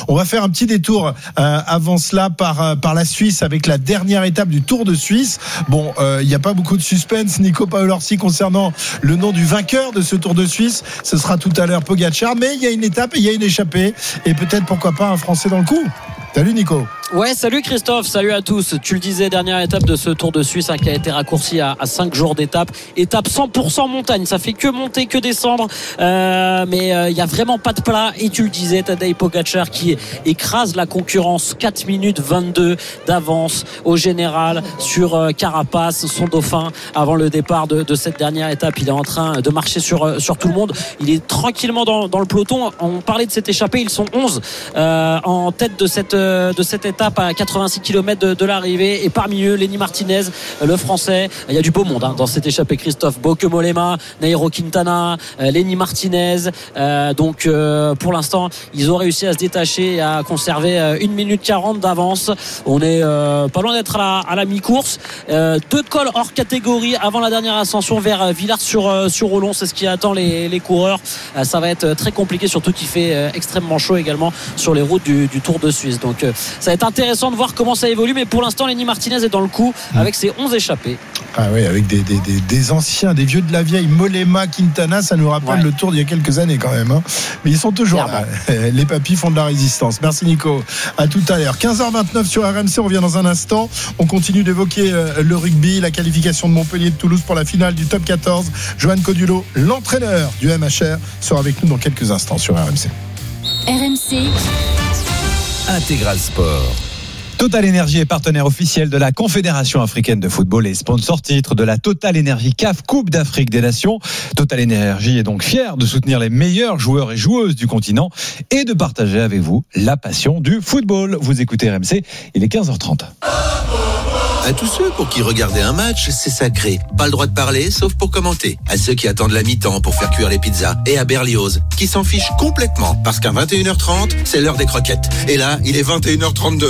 On va faire un petit détour avant cela par la Suisse avec la dernière étape du Tour de Suisse. Bon, il n'y a pas beaucoup de suspense, Nico Paolorsi, concernant le nom du vainqueur de ce Tour de Suisse. Ce sera tout à l'heure Pogacar, mais il y a une étape et il y a une échappée et peut-être pourquoi pas un Français dans le coup. Salut Nico. Ouais, salut Christophe, salut à tous. Tu le disais, dernière étape de ce Tour de Suisse qui a été raccourci à 5 jours d'étape. Étape 100% montagne, ça fait que monter, que descendre. Mais il y a vraiment pas de plat. Et tu le disais, Tadej Pogacar qui écrase la concurrence, 4 minutes 22 d'avance au général sur Carapace, son dauphin, avant le départ de cette dernière étape. Il est en train de marcher sur tout le monde. Il est tranquillement dans le peloton. On parlait de cette échappée, ils sont 11 en tête de cette étape à 86 km de l'arrivée, et parmi eux Lenny Martinez, le français. Il y a du beau monde dans cette échappée, Christophe. Bauke Mollema, Nairo Quintana, Lenny Martinez. Donc pour l'instant ils ont réussi à se détacher et à conserver 1 minute 40 d'avance. On est pas loin d'être à la mi-course. 2 cols hors catégorie avant la dernière ascension vers Villars-sur-Olon. C'est ce qui attend les coureurs. Ça va être très compliqué, surtout qu'il fait extrêmement chaud également sur les routes du Tour de Suisse. Donc ça va être intéressant de voir comment ça évolue, mais pour l'instant Lenny Martinez est dans le coup avec ses 11 échappés. Ah oui, avec des anciens, des vieux de la vieille. Mollema, Quintana, ça nous rappelle le Tour d'il y a quelques années quand même, hein. Mais ils sont toujours là. Les papis font de la résistance. Merci Nico, à tout à l'heure. 15h29 sur RMC, on revient dans un instant. On continue d'évoquer le rugby, la qualification de Montpellier, de Toulouse pour la finale du Top 14. Johan Codulo, l'entraîneur du MHR, sera avec nous dans quelques instants sur RMC. RMC Intégral Sport. Total Energy est partenaire officiel de la Confédération africaine de football et sponsor titre de la Total Energy CAF Coupe d'Afrique des Nations. Total Energy est donc fier de soutenir les meilleurs joueurs et joueuses du continent et de partager avec vous la passion du football. Vous écoutez RMC, il est 15h30. À tous ceux pour qui regarder un match, c'est sacré. Pas le droit de parler, sauf pour commenter. À ceux qui attendent la mi-temps pour faire cuire les pizzas. Et à Berlioz, qui s'en fiche complètement parce qu'à 21h30, c'est l'heure des croquettes. Et là, il est 21h32.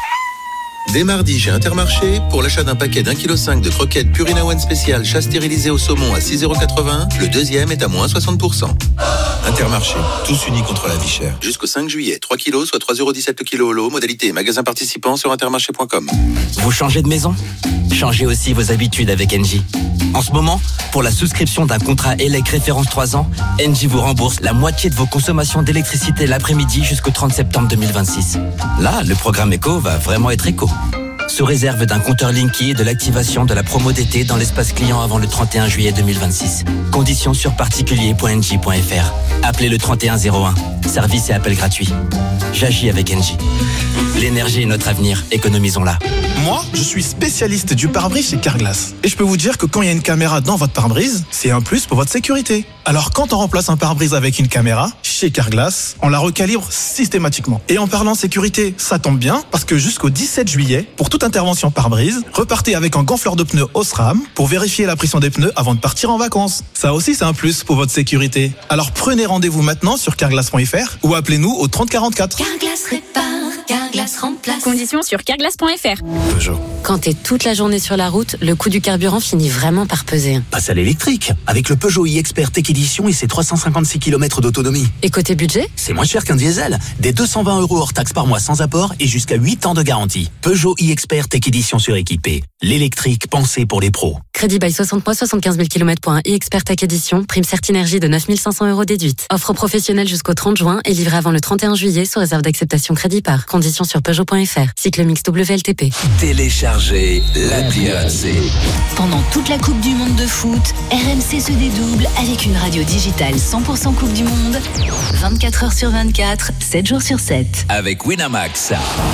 Dès mardi chez Intermarché, pour l'achat d'un paquet d'1,5 kg de croquettes Purina One spécial chat stérilisé au saumon à 6,80€, le deuxième est à moins 60%. Intermarché, tous unis contre la vie chère. Jusqu'au 5 juillet, 3 kilos, soit 3,17€ le kilo au lot. Modalité magasin participant sur intermarché.com. Vous changez de maison ? Changez aussi vos habitudes avec Engie. En ce moment, pour la souscription d'un contrat ELEC référence 3 ans, Engie vous rembourse la moitié de vos consommations d'électricité l'après-midi jusqu'au 30 septembre 2026. Là, le programme éco va vraiment être éco. Sous réserve d'un compteur Linky et de l'activation de la promo d'été dans l'espace client avant le 31 juillet 2026. Conditions sur particulier.engie.fr. Appelez le 3101. Service et appel gratuit. J'agis avec Engie. L'énergie est notre avenir, économisons-la. Moi, je suis spécialiste du pare-brise chez Carglass. Et je peux vous dire que quand il y a une caméra dans votre pare-brise, c'est un plus pour votre sécurité. Alors quand on remplace un pare-brise avec une caméra, chez Carglass, on la recalibre systématiquement. Et en parlant sécurité, ça tombe bien, parce que jusqu'au 17 juillet, pour toute intervention pare-brise, repartez avec un gonfleur de pneus Osram pour vérifier la pression des pneus avant de partir en vacances. Ça aussi, c'est un plus pour votre sécurité. Alors prenez rendez-vous maintenant sur carglass.fr ou appelez-nous au 3044. Carglass répare, Carglass remplace. Conditions sur carglass.fr. Peugeot. Quand t'es toute la journée sur la route, le coût du carburant finit vraiment par peser. Passe à l'électrique, avec le Peugeot e-Expert Tech Edition et ses 356 km d'autonomie. Et côté budget ? C'est moins cher qu'un diesel. Des 220€ hors taxe par mois sans apport et jusqu'à 8 ans de garantie. Peugeot e-Expert Tech Edition suréquipé. L'électrique pensé pour les pros. Crédit by 60 mois, 75 000 km pour un e-Expert Tech Edition. Prime Certinergie de 9 500€ déduite. Offre professionnelle jusqu'au 30 juin et livrée avant le 31 juillet sous réserve d'acceptation crédit par. Conditions sur Peugeot.fr. Cycle mix WLTP. Téléchargez l'appli RMC. Pendant toute la Coupe du Monde de foot, RMC se dédouble avec une radio digitale 100% Coupe du Monde, 24 h sur 24, 7 jours sur 7. Avec Winamax.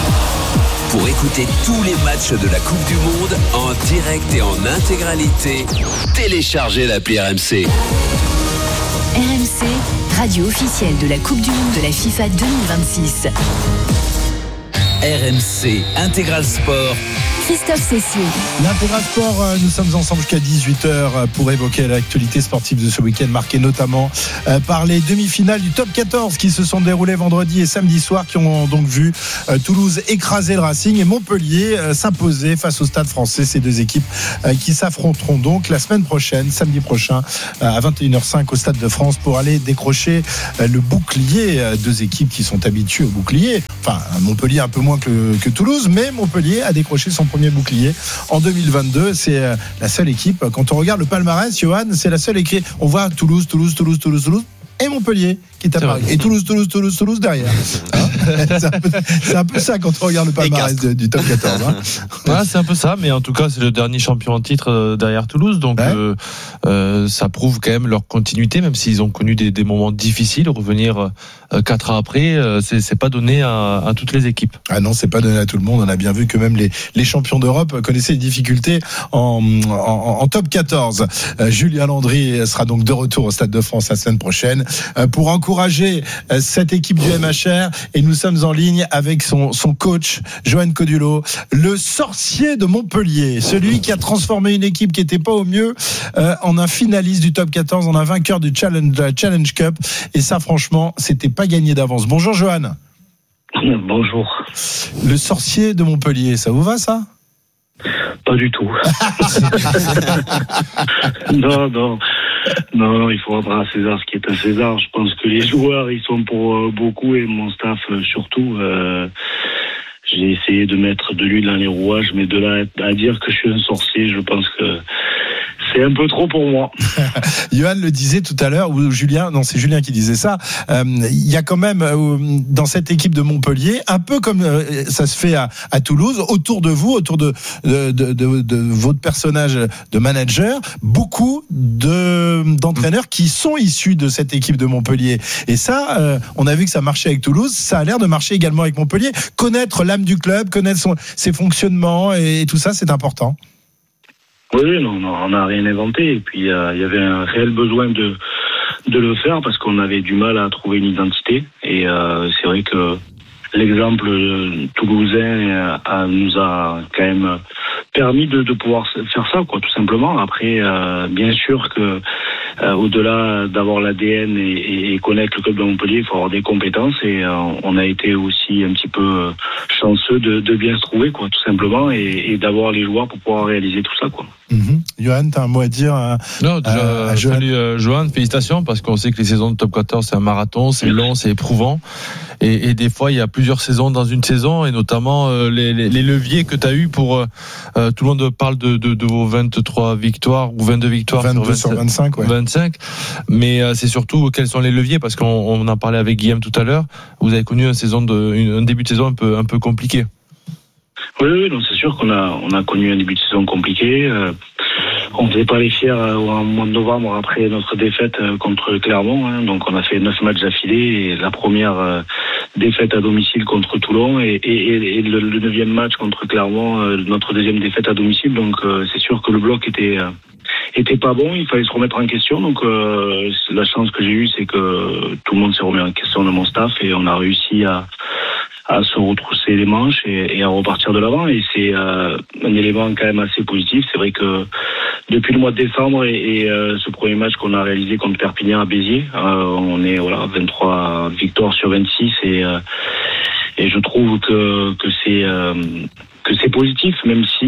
Pour écouter tous les matchs de la Coupe du Monde en direct et en intégralité, téléchargez l'appli RMC. RMC, radio officielle de la Coupe du Monde de la FIFA 2026. RMC Intégral Sport. Christophe Cessier. L'Intégral Sport, nous sommes ensemble jusqu'à 18h pour évoquer l'actualité sportive de ce week-end, marquée notamment par les demi-finales du top 14 qui se sont déroulées vendredi et samedi soir, qui ont donc vu Toulouse écraser le Racing et Montpellier s'imposer face au Stade Français. Ces deux équipes qui s'affronteront donc la semaine prochaine, samedi prochain, à 21h05 au Stade de France pour aller décrocher le bouclier. Deux équipes qui sont habituées au bouclier. Enfin, Montpellier un peu moins que Toulouse, mais Montpellier a décroché son premier bouclier en 2022. C'est la seule équipe. Quand on regarde le palmarès, Johan, c'est la seule équipe. On voit Toulouse et Montpellier qui est à Paris. Et Toulouse derrière. C'est un peu ça quand on regarde le palmarès du top 14. Hein. Ouais, c'est un peu ça, mais en tout cas, c'est le dernier champion en titre derrière Toulouse. Donc, ça prouve quand même leur continuité, même s'ils ont connu des moments difficiles. Revenir 4 ans après, c'est pas donné à toutes les équipes. Ah non, c'est pas donné à tout le monde. On a bien vu que même les champions d'Europe connaissaient des difficultés en top 14. Julien Landry sera donc de retour au Stade de France la semaine prochaine pour encourager cette équipe du MHR, et nous sommes en ligne avec son coach Johan Codulot, le sorcier de Montpellier, celui qui a transformé une équipe qui n'était pas au mieux en un finaliste du top 14, en un vainqueur du Challenge Cup, et ça franchement c'était pas gagné d'avance. Bonjour Johan. Bonjour. Le sorcier de Montpellier, ça vous va ça? Pas du tout. Non, il faut rendre à César ce qui est à César. Je pense que les joueurs, ils sont pour beaucoup, et mon staff surtout. J'ai essayé de mettre de l'huile dans les rouages, mais de là à dire que je suis un sorcier, je pense que c'est un peu trop pour moi. Johan le disait tout à l'heure, ou Julien, non, c'est Julien qui disait ça. Il y a quand même dans cette équipe de Montpellier, un peu comme ça se fait à Toulouse, autour de vous, autour de votre personnage de manager, beaucoup d'entraîneurs qui sont issus de cette équipe de Montpellier. Et ça, on a vu que ça marchait avec Toulouse, ça a l'air de marcher également avec Montpellier. Connaître l'âme du club, connaître ses fonctionnements et tout ça, c'est important. Oui, non, on n'a rien inventé. Et puis, il y avait un réel besoin de le faire parce qu'on avait du mal à trouver une identité. Et c'est vrai que l'exemple toulousain nous a quand même permis de pouvoir faire ça, quoi, tout simplement. Après, bien sûr que au-delà d'avoir l'ADN et connaître le club de Montpellier, il faut avoir des compétences, et on a été aussi un petit peu chanceux de bien se trouver, quoi, tout simplement, et d'avoir les joueurs pour pouvoir réaliser tout ça, quoi. Johan, t'as un mot à dire Non, déjà, salut Johan, félicitations, parce qu'on sait que les saisons de top 14 c'est un marathon, c'est long, c'est éprouvant, et des fois il y a plusieurs saisons dans une saison, et notamment les leviers que t'as eu pour tout le monde parle de vos 23 victoires ou 22 victoires 22 sur 25, ouais. 25, mais c'est surtout quels sont les leviers, parce qu'on en parlait avec Guillaume tout à l'heure. Vous avez connu un début de saison un peu compliqué. Oui, donc c'est sûr qu'on a connu un début de saison compliqué. On ne faisait pas les fiers au mois de novembre après notre défaite contre Clermont, hein. Donc on a fait 9 matchs d'affilée, et la première défaite à domicile contre Toulon, et le 9e match contre Clermont, notre deuxième défaite à domicile. Donc c'est sûr que le bloc était pas bon, il fallait se remettre en question. Donc la chance que j'ai eue, c'est que tout le monde s'est remis en question de mon staff, et on a réussi à se retrousser les manches et à repartir de l'avant, et c'est un élément quand même assez positif. C'est vrai que depuis le mois de décembre et ce premier match qu'on a réalisé contre Perpignan à Béziers, on est 23 victoires sur 26, et je trouve que c'est positif, même si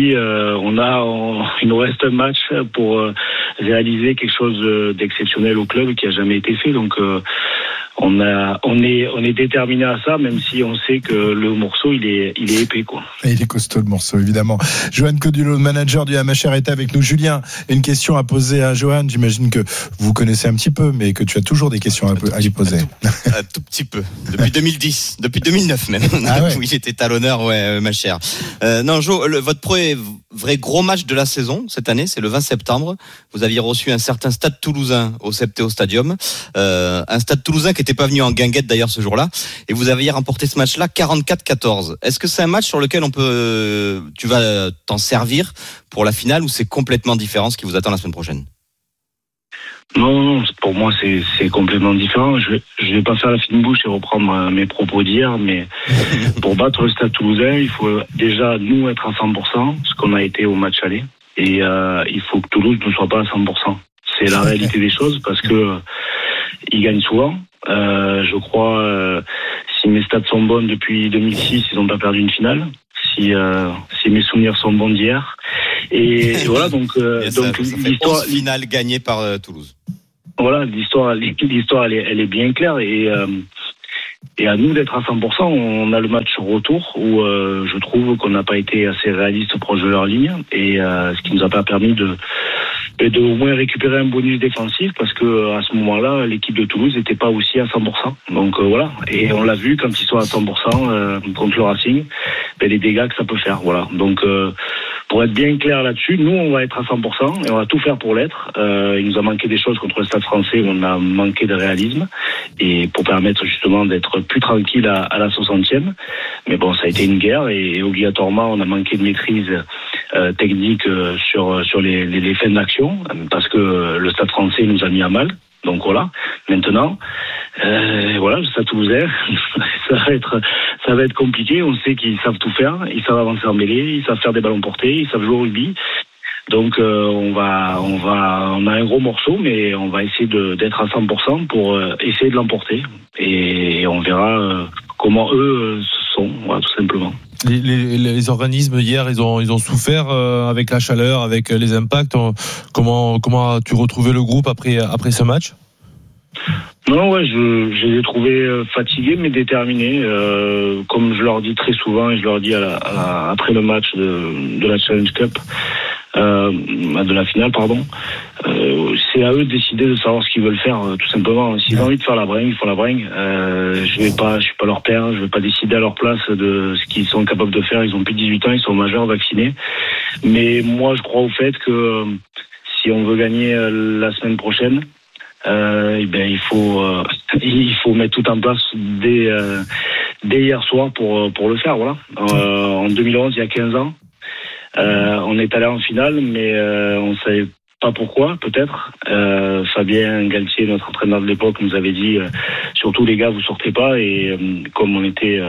il nous reste un match pour réaliser quelque chose d'exceptionnel au club qui a jamais été fait. Donc on est déterminé à ça, même si on sait que le morceau il est épais, quoi. Et il est costaud, le morceau, évidemment. Johan Codulot, manager du MHR, est avec nous. Julien, une question à poser à Johan. J'imagine que vous connaissez un petit peu, mais que tu as toujours des questions à lui poser. Un tout petit peu. Depuis 2010, depuis 2009 même. Ah ouais. Oui, j'étais talonneur, ouais, MHR. Non, Jo, votre premier vrai gros match de la saison cette année, c'est le 20 septembre. Vous aviez reçu un certain Stade Toulousain au Septéo Stadium, un Stade Toulousain qui n'était pas venu en guinguette d'ailleurs ce jour-là, et vous aviez remporté ce match-là 44-14. Est-ce que c'est un match sur lequel tu vas t'en servir pour la finale, ou c'est complètement différent ce qui vous attend la semaine prochaine? Non, pour moi c'est complètement différent. Je vais pas faire la fine bouche et reprendre mes propos d'hier, mais pour battre le Stade Toulousain, il faut déjà nous être à 100%, ce qu'on a été au match aller, et il faut que Toulouse ne soit pas à 100%. C'est la réalité des choses parce que ils gagnent souvent. Je crois, si mes stats sont bonnes depuis 2006, ils n'ont pas perdu une finale. Si mes souvenirs sont bons d'hier. Et voilà, donc l'histoire finale gagnée par Toulouse. Voilà, l'histoire elle est bien claire et à nous d'être à 100%. On a le match retour où je trouve qu'on n'a pas été assez réaliste proche de leur ligne et ce qui nous a pas permis de au moins récupérer un bonus défensif parce que à ce moment-là, l'équipe de Toulouse n'était pas aussi à 100%. Donc voilà, et on l'a vu quand ils sont à 100% contre le Racing, les dégâts que ça peut faire. Voilà, donc pour être bien clair là-dessus, nous on va être à 100% et on va tout faire pour l'être. Il nous a manqué des choses contre le Stade Français où on a manqué de réalisme et pour permettre justement d'être plus tranquille à la 60e. Mais bon, ça a été une guerre et obligatoirement on a manqué de maîtrise technique sur les fins d'action parce que le Stade Français nous a mis à mal. Donc voilà. Maintenant, voilà, le Stade Toulousain, ça va être compliqué. On sait qu'ils savent tout faire, ils savent avancer en mêlée, ils savent faire des ballons portés, ils savent jouer au rugby. Donc on a un gros morceau, mais on va essayer d'être à 100% pour essayer de l'emporter et on verra comment eux sont, voilà, tout simplement. Les organismes hier, ils ont souffert avec la chaleur, avec les impacts. Comment as-tu retrouvé le groupe après ce match? Non, ouais, je les ai trouvés fatigués mais déterminés. Comme je leur dis très souvent et je leur dis après le match de la Challenge Cup. De la finale, pardon. C'est à eux de décider de savoir ce qu'ils veulent faire, tout simplement. S'ils ont envie de faire la bringue, ils font la bringue. Je suis pas leur père, je vais pas décider à leur place de ce qu'ils sont capables de faire. Ils ont plus de 18 ans, ils sont majeurs, vaccinés. Mais moi, je crois au fait que si on veut gagner la semaine prochaine, il faut mettre tout en place dès hier soir pour le faire. Voilà. En 2011, il y a 15 ans. On est allé en finale, mais on savait pas pourquoi, peut-être. Fabien Galtier, notre entraîneur de l'époque, nous avait dit surtout les gars, vous sortez pas. Et comme on était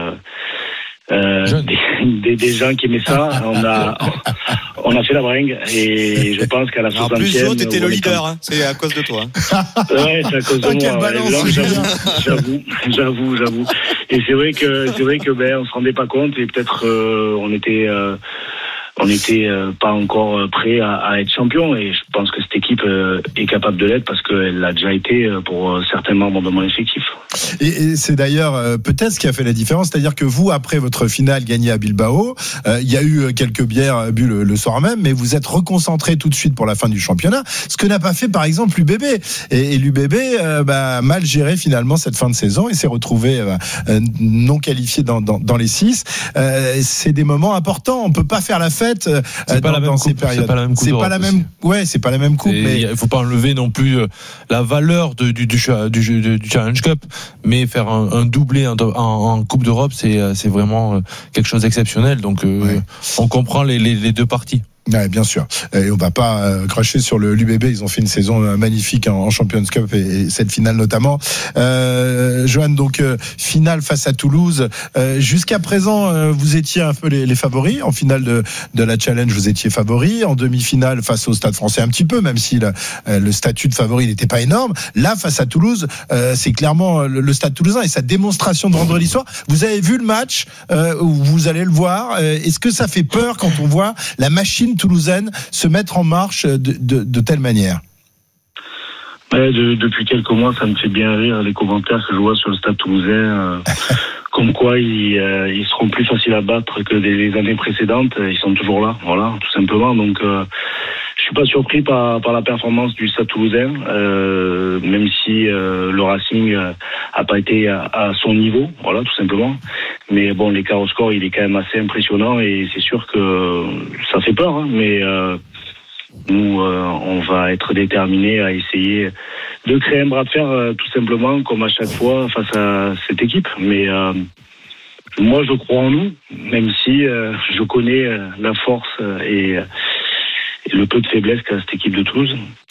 des gens qui aimaient ça, on a fait la bringue. Et je pense qu'à la 60e... En plus, Jo, t'étais le leader, hein. C'est à cause de toi. Ouais, c'est à cause de moi. J'avoue. Et c'est vrai que on se rendait pas compte et peut-être on était pas encore prêt à être champion et je pense que cette équipe est capable de l'être parce qu'elle l'a déjà été pour certains membres de mon effectif. Et c'est d'ailleurs peut-être ce qui a fait la différence, c'est-à-dire que vous, après votre finale gagnée à Bilbao, il y a eu quelques bières bues le soir même, mais vous êtes reconcentré tout de suite pour la fin du championnat, ce que n'a pas fait par exemple l'UBB. Et l'UBB a mal géré finalement cette fin de saison et s'est retrouvé non qualifié dans les 6. C'est des moments importants, on peut pas faire la fête dans ces périodes. C'est pas la même coupe. C'est pas la même coupe. Mais il faut pas enlever non plus la valeur du Challenge Cup, mais faire un doublé en Coupe d'Europe, c'est vraiment quelque chose d'exceptionnel. Donc on comprend les deux parties. Ouais, bien sûr. Et on va pas cracher sur l'UBB. Ils ont fait une saison magnifique en Champions Cup et cette finale notamment. Johan, donc finale face à Toulouse. Jusqu'à présent, vous étiez un peu les favoris. En finale de la Challenge, vous étiez favoris. En demi-finale, face au Stade Français, un petit peu, même si le statut de favori n'était pas énorme. Là, face à Toulouse, c'est clairement le Stade Toulousain et sa démonstration de vendredi soir. Vous avez vu le match, vous allez le voir. Est-ce que ça fait peur quand on voit la machine toulousaine se mettre en marche de telle manière? Depuis quelques mois, ça me fait bien rire les commentaires que je vois sur le Stade Toulousain, comme quoi ils seront plus faciles à battre que les années précédentes. Ils sont toujours là, voilà, tout simplement. Donc, je suis pas surpris par la performance du Stade Toulousain, même si le Racing a pas été à son niveau, voilà, tout simplement. Mais bon, l'écart au score, il est quand même assez impressionnant et c'est sûr que ça fait peur, hein, mais nous, on va être déterminés à essayer de créer un bras de fer, tout simplement, comme à chaque fois face à cette équipe. Mais moi, je crois en nous, même si je connais la force et le peu de faiblesse qu'a cette équipe de Toulouse.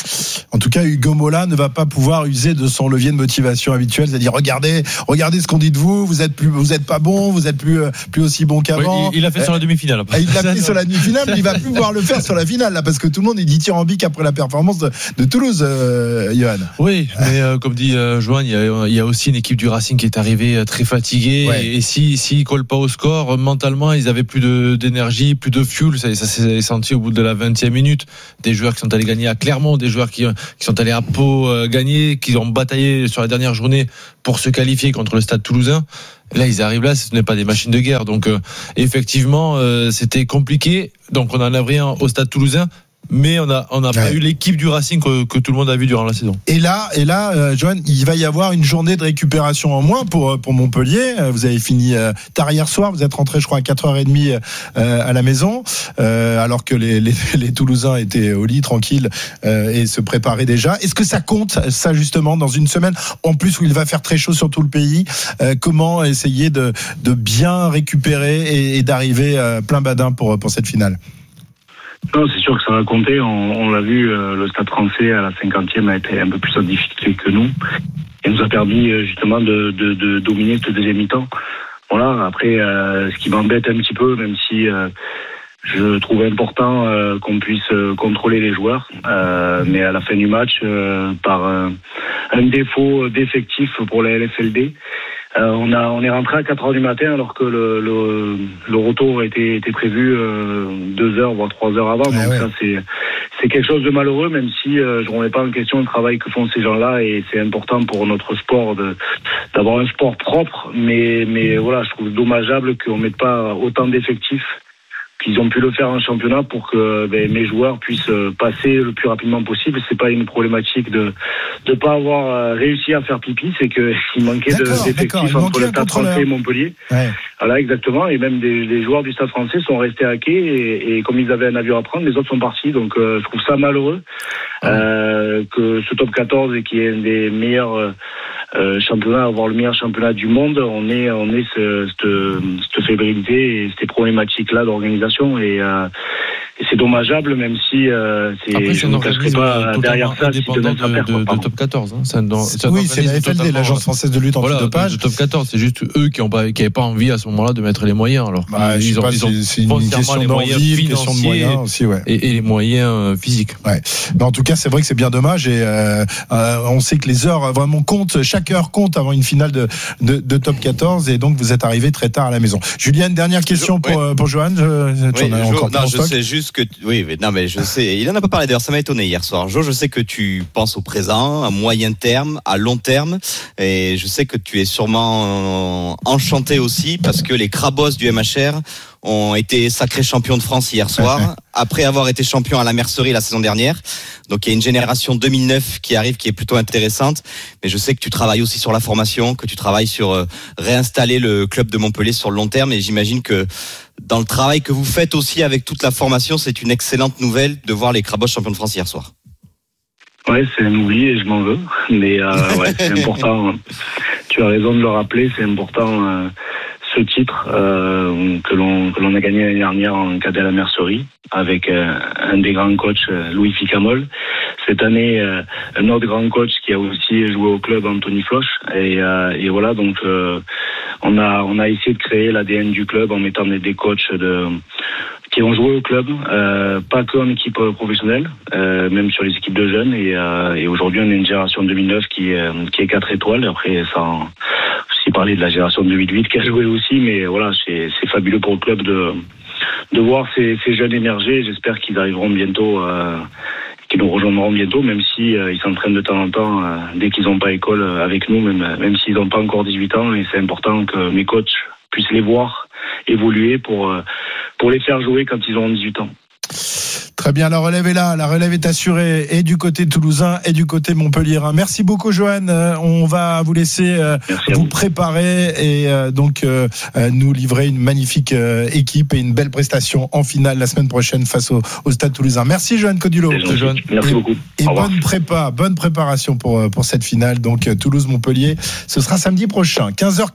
En tout cas, Hugo Mola ne va pas pouvoir user de son levier de motivation habituel, c'est-à-dire regardez ce qu'on dit de vous. Vous êtes pas bon, vous êtes plus aussi bon qu'avant. Oui, il l'a fait sur la demi-finale. Il l'a fait sur la demi-finale, mais il va plus pouvoir le faire sur la finale là, parce que tout le monde est dithyrambique après la performance de Toulouse, Johan. Oui, mais comme dit Johan, il y a aussi une équipe du Racing qui est arrivée très fatiguée, et s'ils collent pas au score, mentalement, ils avaient plus d'énergie, plus de fuel. Ça s'est senti au bout de la 20e minute. Des joueurs qui sont allés gagner à Clermont, des joueurs qui sont allés à Pau gagner, qui ont bataillé sur la dernière journée pour se qualifier contre le Stade Toulousain. Là, ils arrivent là, ce n'est pas des machines de guerre. Donc, effectivement, c'était compliqué. Donc, on en a rien au Stade Toulousain. Mais on n'a pas eu l'équipe du Racing que tout le monde a vu durant la saison. Et là, Johan, il va y avoir une journée de récupération en moins pour Montpellier. Vous avez fini tard hier soir. Vous êtes rentré, je crois, à 4h30 à la maison, alors que les Toulousains étaient au lit, tranquilles, et se préparaient déjà. Est-ce que ça compte, ça, justement, dans une semaine, en plus où il va faire très chaud sur tout le pays? Comment essayer de bien récupérer et d'arriver plein badin pour cette finale? Non, c'est sûr que ça va compter. On l'a vu, le Stade Français à la 50e a été un peu plus en difficulté que nous. Et nous a permis justement de dominer cette deuxième mi-temps. Voilà. Après, ce qui m'embête un petit peu, même si je trouve important qu'on puisse contrôler les joueurs, mais à la fin du match, par un défaut d'effectif pour la LFLD. On est rentré à 4h du matin alors que le retour était prévu 2 heures voire 3 heures avant. Donc ça c'est quelque chose de malheureux, même si je remets pas en question le travail que font ces gens-là, et c'est important pour notre sport d'avoir un sport propre. Mais voilà, je trouve dommageable qu'on mette pas autant d'effectifs qu'ils ont pu le faire en championnat pour que mes joueurs puissent passer le plus rapidement possible. C'est pas une problématique de pas avoir réussi à faire pipi, c'est que il manquait d'effectifs entre le Stade Français et Montpellier. Ouais. Voilà, exactement. Et même des joueurs du Stade Français sont restés à quai, et comme ils avaient un avion à prendre, les autres sont partis. Donc je trouve ça malheureux que ce top 14, et qui est un des meilleurs championnat, avoir le meilleur championnat du monde, on est cette fébrilité et ces problématiques là d'organisation, et c'est dommageable, même si je ne cacherai pas derrière ça si demain ça perd de top 14. Oui, c'est la FLD, l'Agence française de lutte antidopage. De top 14, c'est juste eux qui n'avaient pas envie à ce moment-là de mettre les moyens. Alors ils ont c'est une question d'envie, une question de moyens aussi, et les moyens physiques. Ouais. Mais en tout cas, c'est vrai que c'est bien dommage, et on sait que les heures vraiment comptent, chaque heure compte avant une finale de top 14, et donc vous êtes arrivé très tard à la maison. Julien, une dernière question pour Johan. Je sais juste que je sais. Il en a pas parlé d'ailleurs, ça m'a étonné hier soir. Jo, je sais que tu penses au présent, à moyen terme, à long terme, et je sais que tu es sûrement enchanté aussi parce que les Crabos du MHR ont été sacrés champions de France hier soir, après avoir été champions à la Mercerie la saison dernière. Donc il y a une génération 2009 qui arrive, qui est plutôt intéressante. Mais je sais que tu travailles aussi sur la formation, que tu travailles sur réinstaller le club de Montpellier sur le long terme. Et j'imagine que dans le travail que vous faites aussi avec toute la formation, c'est une excellente nouvelle de voir les Crabos champions de France hier soir. Ouais, c'est un oubli et je m'en veux. Mais c'est important. Tu as raison de le rappeler, c'est important. Ce titre que l'on a gagné l'année dernière en cadet à la Mercerie avec un des grands coachs, Louis Ficamol. Cette année, un autre grand coach qui a aussi joué au club, Anthony Floch. Et voilà, donc on a essayé de créer l'ADN du club en mettant des coachs qui ont joué au club, pas qu'en équipe professionnelle, même sur les équipes de jeunes. Et aujourd'hui, on a une génération 2009 qui est 4 étoiles. Après, ça aussi parler de la génération 2008 qui a joué aussi, mais voilà, c'est fabuleux pour le club de voir ces jeunes émerger. J'espère qu'ils arriveront bientôt, qu'ils nous rejoindront bientôt, même si ils s'entraînent de temps en temps dès qu'ils n'ont pas école avec nous, même s'ils n'ont pas encore 18 ans. Et c'est important que mes coachs puissent les voir évoluer pour les faire jouer quand ils auront 18 ans. Très bien, la relève est là, la relève est assurée, et du côté toulousain et du côté montpelliérain. Merci beaucoup, Johan. On va vous laisser vous préparer et donc nous livrer une magnifique équipe et une belle prestation en finale la semaine prochaine face au Stade Toulousain. Merci, Johan Codulot. Merci beaucoup. Et bonne préparation pour cette finale. Donc Toulouse-Montpellier, ce sera samedi prochain,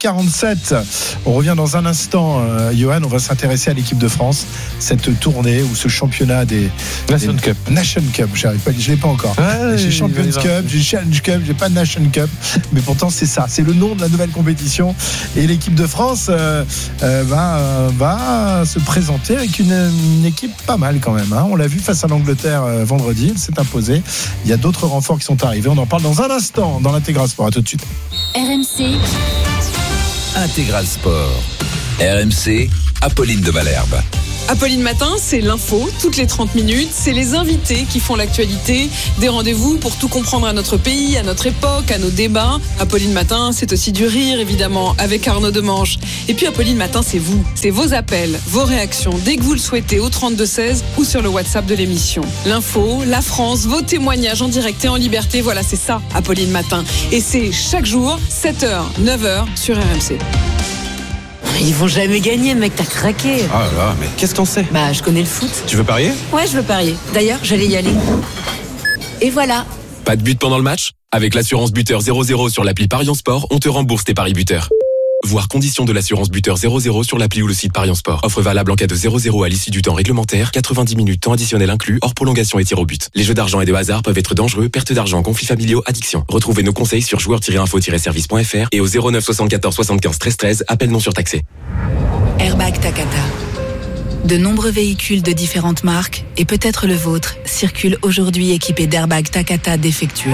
15h47. On revient dans un instant, Johan. On va s'intéresser à l'équipe de France, cette tournée ou ce championnat des Nation Cup, j'arrive pas, je l'ai pas encore. J'ai Champions Cup, j'ai Challenge Cup, j'ai pas Nation Cup, mais pourtant c'est ça, c'est le nom de la nouvelle compétition. Et l'équipe de France va se présenter avec une équipe pas mal quand même. On l'a vu face à l'Angleterre vendredi, elle s'est imposée. Il y a d'autres renforts qui sont arrivés. On en parle dans un instant dans l'Intégral Sport. À tout de suite. RMC Intégral Sport. RMC, Apolline de Malherbe. Apolline Matin, c'est l'info, toutes les 30 minutes. C'est les invités qui font l'actualité. Des rendez-vous pour tout comprendre à notre pays, à notre époque, à nos débats. Apolline Matin, c'est aussi du rire, évidemment, avec Arnaud Demange. Et puis Apolline Matin, c'est vous. C'est vos appels, vos réactions, dès que vous le souhaitez, au 32-16 ou sur le WhatsApp de l'émission. L'info, la France, vos témoignages en direct et en liberté. Voilà, c'est ça, Apolline Matin. Et c'est chaque jour, 7h, 9h sur RMC. Ils vont jamais gagner, mec, t'as craqué. Ah là là, mais qu'est-ce qu'on sait ? Bah, je connais le foot. Tu veux parier ? Ouais, je veux parier. D'ailleurs, j'allais y aller. Et voilà. Pas de but pendant le match ? Avec l'assurance buteur 00 sur l'appli Parions Sport, on te rembourse tes paris buteurs. Voir conditions de l'assurance buteur 00 sur l'appli ou le site Parions Sport. Offre valable en cas de 0-0 à l'issue du temps réglementaire, 90 minutes temps additionnel inclus, hors prolongation et tir au but. Les jeux d'argent et de hasard peuvent être dangereux, perte d'argent, conflits familiaux, addiction. Retrouvez nos conseils sur joueurs-info-service.fr et au 09 74 75 13 13, appel non surtaxé. Airbag Takata. De nombreux véhicules de différentes marques, et peut-être le vôtre, circulent aujourd'hui équipés d'airbags Takata défectueux.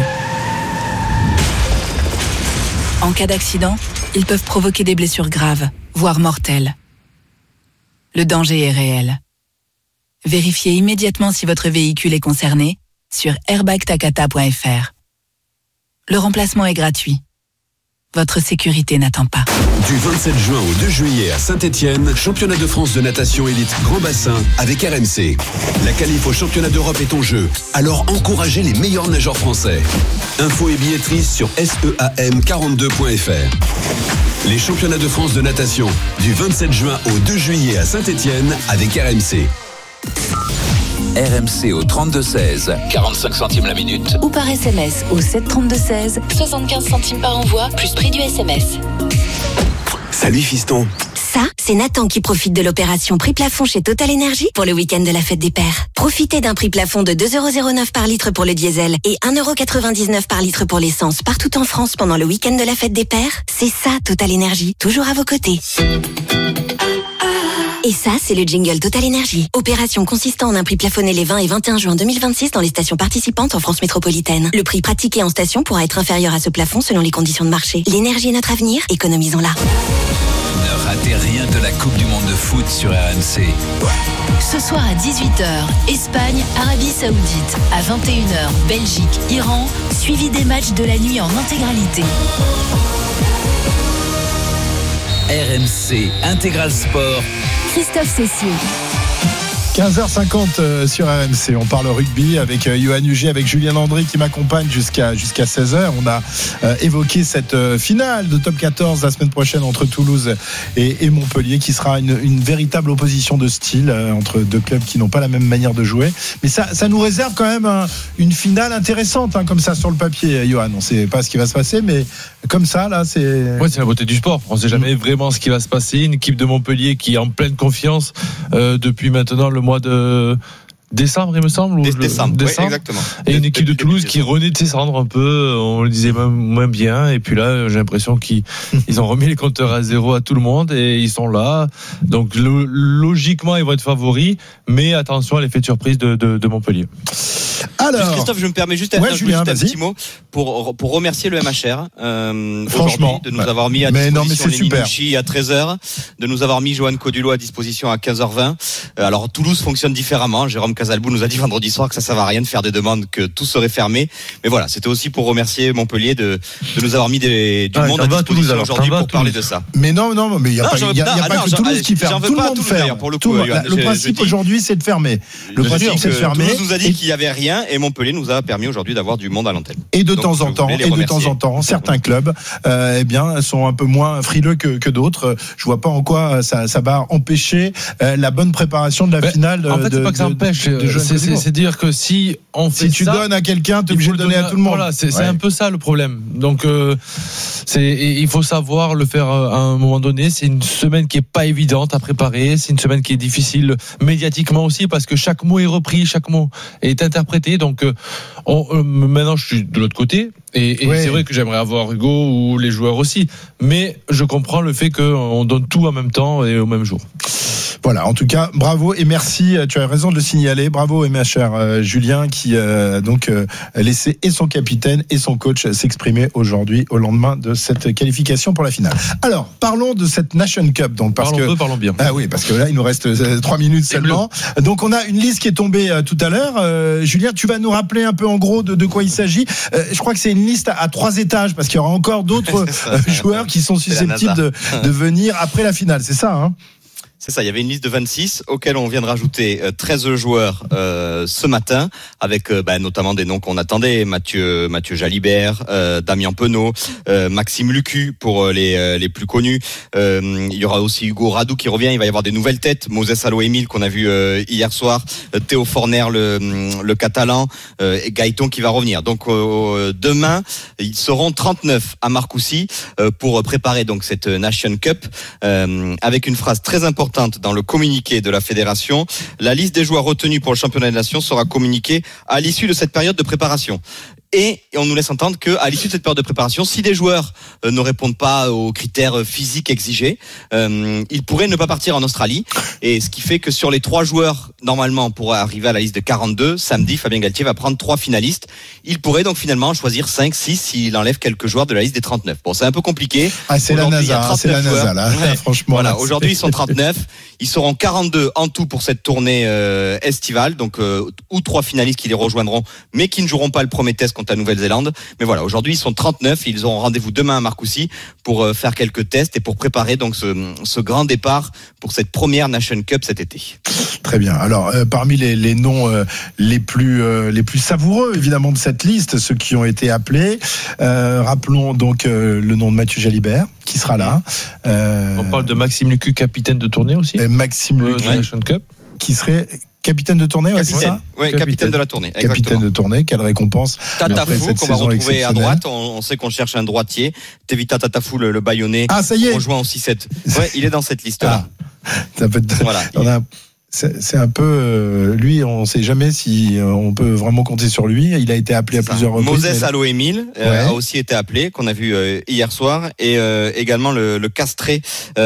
En cas d'accident, ils peuvent provoquer des blessures graves, voire mortelles. Le danger est réel. Vérifiez immédiatement si votre véhicule est concerné sur airbagtakata.fr. Le remplacement est gratuit. Votre sécurité n'attend pas. Du 27 juin au 2 juillet à Saint-Étienne, championnat de France de natation élite grand bassin avec RMC. La qualif au championnat d'Europe est en jeu, alors encouragez les meilleurs nageurs français. Infos et billetterie sur seam42.fr. Les championnats de France de natation du 27 juin au 2 juillet à Saint-Étienne avec RMC. RMC au 32-16, 45 centimes la minute. Ou par SMS au 732-16, 75 centimes par envoi, plus prix du SMS. Salut fiston. Ça, c'est Nathan qui profite de l'opération prix plafond chez Total Energy pour le week-end de la fête des pères. Profitez d'un prix plafond de 2,09€ par litre pour le diesel et 1,99€ par litre pour l'essence partout en France pendant le week-end de la fête des pères. C'est ça, Total Energy, toujours à vos côtés. Et ça, c'est le jingle Total Energy. Opération consistant en un prix plafonné les 20 et 21 juin 2026 dans les stations participantes en France métropolitaine. Le prix pratiqué en station pourra être inférieur à ce plafond selon les conditions de marché. L'énergie est notre avenir, économisons-la. Ne ratez rien de la Coupe du Monde de foot sur RMC. Ce soir à 18h, Espagne, Arabie Saoudite. À 21h, Belgique, Iran. Suivi des matchs de la nuit en intégralité. RMC Intégral Sport. Christophe Cessieux. 15h50 sur RMC, on parle rugby avec Johan Huget, avec Julien André qui m'accompagne jusqu'à 16h. On a évoqué cette finale de top 14 la semaine prochaine entre Toulouse et Montpellier, qui sera une véritable opposition de style entre deux clubs qui n'ont pas la même manière de jouer. Mais ça nous réserve quand même une finale intéressante, comme ça sur le papier, Johan. On ne sait pas ce qui va se passer, mais comme ça, là, c'est... Ouais, c'est la beauté du sport. On ne sait jamais vraiment ce qui va se passer. Une équipe de Montpellier qui est en pleine confiance depuis maintenant le mois de décembre, il me semble, décembre. Oui, exactement. Et une équipe de Toulouse qui renaît de ses cendres un peu, on le disait moins bien, et puis là j'ai l'impression qu'ils ont remis les compteurs à zéro à tout le monde et ils sont là, donc logiquement ils vont être favoris, mais attention à l'effet de surprise de Montpellier. Alors Christophe, je me permets juste un petit mot pour remercier le MHR franchement de nous avoir mis à disposition les Minouchi à 13h, de nous avoir mis Johan Codulo à disposition à 15h20. Alors Toulouse fonctionne différemment. Jérôme Casalbou nous a dit vendredi soir que ça servait à rien de faire des demandes, que tout serait fermé. Mais voilà, c'était aussi pour remercier Montpellier de nous avoir mis du monde à disposition aujourd'hui pour parler de ça. Mais non, mais il n'y a pas que Toulouse qui ferme. Tout le monde ferme. Pour le coup, le principe aujourd'hui, c'est de fermer. Le principe, c'est de fermer. Toulouse nous a dit qu'il n'y avait rien et Montpellier nous a permis aujourd'hui d'avoir du monde à l'antenne. Et de temps en temps, certains clubs, sont un peu moins frileux que d'autres. Je vois pas en quoi ça va empêcher la bonne préparation de la finale. En fait, c'est pas que ça empêche. C'est dire que si tu donnes à quelqu'un, t'es obligé de donner à tout le monde. Voilà, c'est un peu ça le problème. Donc, il faut savoir le faire à un moment donné. C'est une semaine qui est pas évidente à préparer. C'est une semaine qui est difficile médiatiquement aussi parce que chaque mot est repris, chaque mot est interprété. Donc, maintenant, je suis de l'autre côté. Et c'est vrai que j'aimerais avoir Hugo ou les joueurs aussi. Mais je comprends le fait qu'on donne tout en même temps et au même jour. Voilà, en tout cas, bravo et merci. Tu as raison de le signaler. Bravo, et ma chère Julien, qui a laissé et son capitaine et son coach s'exprimer aujourd'hui au lendemain de cette qualification pour la finale. Alors, parlons de cette Nation Cup. Donc, parlons bien. Ah oui, parce que là, il nous reste 3 minutes seulement. Donc, on a une liste qui est tombée tout à l'heure. Julien, tu vas nous rappeler un peu en gros de quoi il s'agit. Je crois que c'est une liste à 3 étages parce qu'il y aura encore d'autres joueurs qui sont susceptibles de venir après la finale. C'est ça, hein? C'est ça, il y avait une liste de 26 auxquels on vient de rajouter 13 joueurs ce matin avec notamment des noms qu'on attendait, Mathieu Jalibert, Damien Penaud, Maxime Lucu pour les plus connus. Il y aura aussi Hugo Radou qui revient, il va y avoir des nouvelles têtes, Moses Allo-Emile qu'on a vu hier soir, Théo Forner le catalan et Gaëton qui va revenir. Donc demain, ils seront 39 à Marcoussis pour préparer donc cette Nation Cup avec une phrase très importante dans le communiqué de la fédération. La liste des joueurs retenus pour le championnat des nations sera communiquée à l'issue de cette période de préparation. Et on nous laisse entendre qu'à l'issue de cette période de préparation, si des joueurs ne répondent pas aux critères physiques exigés, ils pourraient ne pas partir en Australie. Et ce qui fait que sur les 3 joueurs, normalement, pour arriver à la liste de 42, samedi, Fabien Galtier va prendre 3 finalistes. Il pourrait donc finalement choisir 5, 6 s'il enlève quelques joueurs de la liste des 39. Bon, c'est un peu compliqué. C'est la NASA, là. Ouais. Franchement. Voilà. Aujourd'hui, ils sont 39. Ils seront 42 en tout pour cette tournée estivale. Donc, ou 3 finalistes qui les rejoindront, mais qui ne joueront pas le premier test contre la Nouvelle-Zélande. Mais voilà, aujourd'hui, ils sont 39. Ils auront rendez-vous demain à Marcoussis pour faire quelques tests et pour préparer donc ce grand départ pour cette première Nation Cup cet été. Très bien. Alors, parmi les noms les plus savoureux, évidemment, de cette liste, ceux qui ont été appelés, rappelons donc le nom de Mathieu Jalibert, qui sera là. On parle de Maxime Lucu, capitaine de tournée aussi. Maxime Lucu, Nation Cup. Qui serait capitaine de tournée, c'est ça ? Oui, capitaine de la tournée. Capitaine exactement. De tournée, quelle récompense. Tatafou, qu'on va retrouver à droite. On sait qu'on cherche un droitier. Tevita Tatafou, le Bayonnais. Ah, ça y est. Rejoint aussi Ouais, il est dans cette liste-là. Ça peut être... Voilà. C'est un peu lui, on ne sait jamais si on peut vraiment compter sur lui. Il a été appelé à plusieurs reprises. Moses Allo-Emile a aussi été appelé, qu'on a vu hier soir, et également le castré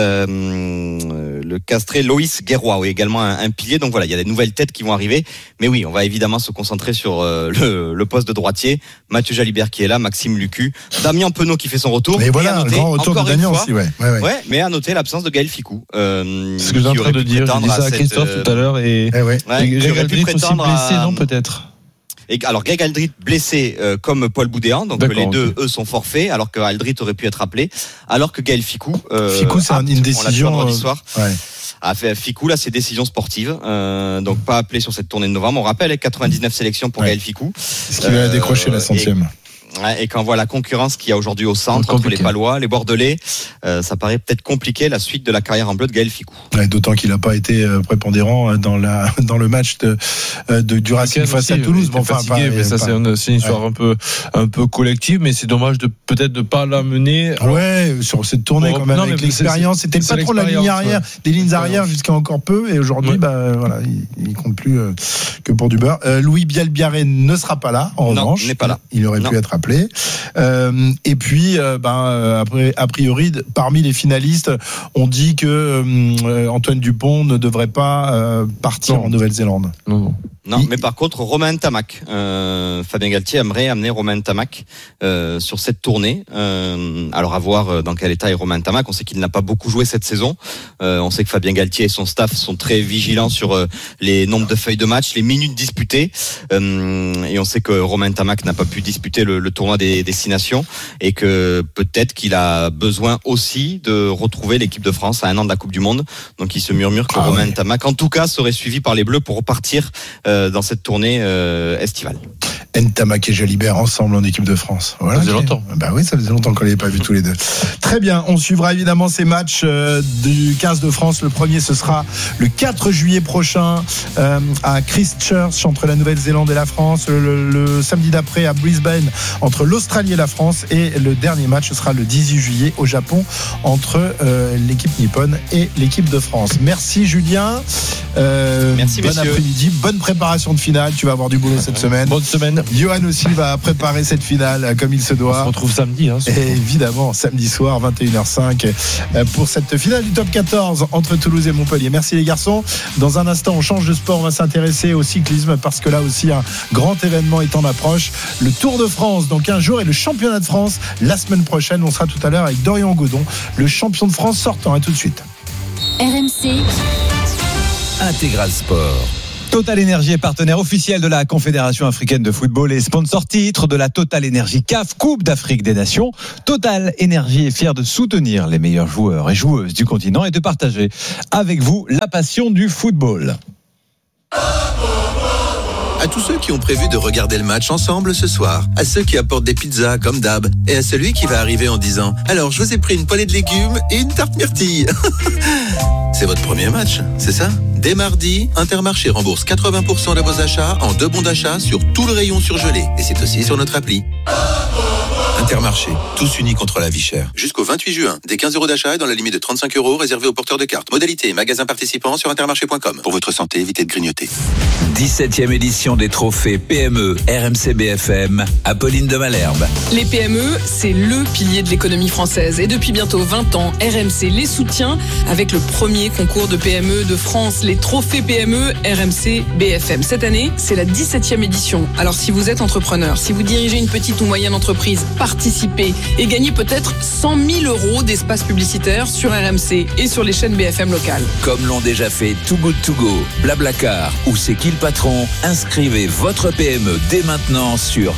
Loïs Guerroy, également un pilier. Donc voilà, il y a des nouvelles têtes qui vont arriver. Mais oui, on va évidemment se concentrer sur le poste de droitier. Mathieu Jalibert qui est là, Maxime Lucu, Damien Penaud qui fait son retour. Et voilà, le grand retour de Damien aussi. Ouais, mais à noter l'absence de Gaël Ficou. C'est ce que j'ai en train de dire. Je dis ça à Christophe tout à l'heure et Greg Aldrit aussi blessé, non, peut-être. Et alors Greg Aldrit blessé comme Paul Boudéan, donc les deux eux sont forfaits, alors que Aldrit aurait pu être appelé, alors que Gaël Ficou c'est une décision on l'a vu soir. A fait Ficou, là c'est décision sportive, donc pas appelé sur cette tournée de novembre. On rappelle 99 sélections pour Gaël Ficou. Ce qui va décrocher la 100e. Et quand on voit la concurrence qu'il y a aujourd'hui au centre entre les Palois, les Bordelais, ça paraît peut-être compliqué la suite de la carrière en bleu de Gaël Ficou. D'autant qu'il n'a pas été prépondérant dans le match du Racing face à Toulouse. Bon, mais ça c'est une histoire un peu collective, mais c'est dommage de peut-être de pas l'amener. Sur cette tournée quand même avec l'expérience. C'était le patron de la ligne arrière, des lignes arrière jusqu'à encore peu, et aujourd'hui, il compte plus que pour du beurre. Louis Bielbiaré ne sera pas là. En revanche, n'est pas là. Il aurait pu être appelé. Et puis, après, a priori, parmi les finalistes, on dit que Antoine Dupont ne devrait pas partir en Nouvelle-Zélande. Non, mais par contre, Romain Tamac, Fabien Galtier aimerait amener Romain Tamac sur cette tournée. Alors à voir dans quel état est Romain Tamac. On sait qu'il n'a pas beaucoup joué cette saison. On sait que Fabien Galtier et son staff sont très vigilants sur les nombres de feuilles de match, les minutes disputées. Et on sait que Romain Tamac n'a pas pu disputer le tournoi des destinations, et que peut-être qu'il a besoin aussi de retrouver l'équipe de France à 1 an de la Coupe du Monde. Donc il se murmure que Romain Tamac, en tout cas, serait suivi par les Bleus pour repartir dans cette tournée estivale. Ntamak et Jalibert ensemble en équipe de France. Voilà, ça faisait longtemps. Bah oui, ça faisait longtemps qu'on ne les avait pas vus tous les deux. Très bien, on suivra évidemment ces matchs du 15 de France. Le premier, ce sera le 4 juillet prochain à Christchurch entre la Nouvelle-Zélande et la France. Le samedi d'après à Brisbane entre l'Australie et la France. Et le dernier match, ce sera le 18 juillet au Japon entre l'équipe nippone et l'équipe de France. Merci Julien. Merci bon messieurs. Après-midi, bonne préparation de finale. Tu vas avoir du boulot cette semaine. Bonne semaine. Johan aussi va préparer cette finale comme il se doit. On se retrouve samedi. Et évidemment, samedi soir, 21h05, pour cette finale du top 14 entre Toulouse et Montpellier. Merci les garçons. Dans un instant, on change de sport. On va s'intéresser au cyclisme parce que là aussi, un grand événement est en approche. Le Tour de France dans 15 jours et le championnat de France la semaine prochaine. On sera tout à l'heure avec Dorian Godon, le champion de France sortant. À tout de suite. RMC Intégral Sport. Total Énergie est partenaire officiel de la Confédération africaine de football et sponsor titre de la Total Énergie CAF Coupe d'Afrique des Nations. Total Énergie est fier de soutenir les meilleurs joueurs et joueuses du continent et de partager avec vous la passion du football. À tous ceux qui ont prévu de regarder le match ensemble ce soir, à ceux qui apportent des pizzas comme d'hab, et à celui qui va arriver en disant « Alors, je vous ai pris une poêlée de légumes et une tarte myrtille ». C'est votre premier match, c'est ça ? Dès mardi, Intermarché rembourse 80% de vos achats en 2 bons d'achat sur tout le rayon surgelé. Et c'est aussi sur notre appli. Intermarché, tous unis contre la vie chère. Jusqu'au 28 juin, des 15 € d'achat et dans la limite de 35 € réservés aux porteurs de cartes. Modalité, magasin participant sur intermarché.com. Pour votre santé, évitez de grignoter. 17e édition des trophées PME RMC BFM, Apolline de Malherbe. Les PME, c'est le pilier de l'économie française. Et depuis bientôt 20 ans, RMC les soutient avec le premier concours de PME de France, les trophées PME RMC BFM. Cette année, c'est la 17e édition. Alors si vous êtes entrepreneur, si vous dirigez une petite ou moyenne entreprise, participez et gagnez peut-être 100 000 € d'espace publicitaire sur RMC et sur les chaînes BFM locales. Comme l'ont déjà fait Too Good To Go, Blablacar ou C'est qui le patron, inscrivez votre PME dès maintenant sur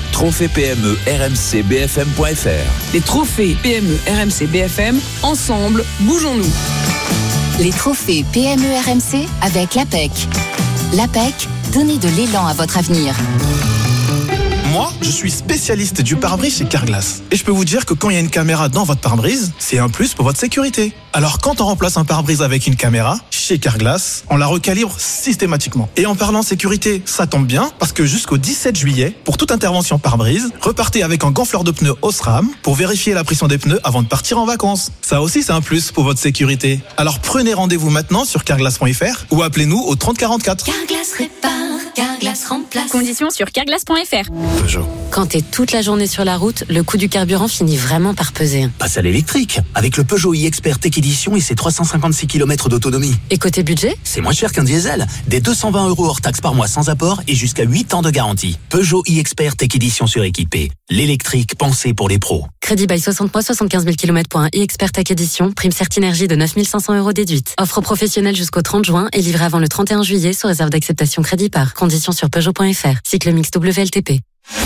trophées-PME-RMC-BFM.fr. Les trophées PME RMC BFM, ensemble, bougeons-nous. Les trophées PME RMC avec l'APEC. L'APEC, donnez de l'élan à votre avenir. Moi, je suis spécialiste du pare-brise chez Carglass. Et je peux vous dire que quand il y a une caméra dans votre pare-brise, c'est un plus pour votre sécurité. Alors quand on remplace un pare-brise avec une caméra, chez Carglass, on la recalibre systématiquement. Et en parlant sécurité, ça tombe bien, parce que jusqu'au 17 juillet, pour toute intervention pare-brise, repartez avec un gonfleur de pneus Osram pour vérifier la pression des pneus avant de partir en vacances. Ça aussi, c'est un plus pour votre sécurité. Alors prenez rendez-vous maintenant sur carglass.fr ou appelez-nous au 30 44. Carglass répare, Carglass remplace. Conditions sur carglass.fr. Peugeot. Quand t'es toute la journée sur la route, le coût du carburant finit vraiment par peser. Passe à l'électrique, avec le Peugeot e-Expert Tech Edition et ses 356 km d'autonomie. Et côté budget ? C'est moins cher qu'un diesel. Des 220 € hors taxe par mois sans apport et jusqu'à 8 ans de garantie. Peugeot e-Expert Tech Edition suréquipé. L'électrique pensée pour les pros. Crédit bail 60 mois, 75 000 km pour un e-Expert Tech Edition. Prime Certinergie de 9 500 € déduite. Offre professionnelle jusqu'au 30 juin et livrée avant le 31 juillet sous réserve d'acceptation crédit par. Conditions sur Peugeot.fr. Cycle mix WLTP.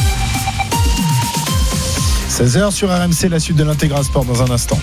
16h sur RMC, la suite de l'Intégral Sport dans un instant.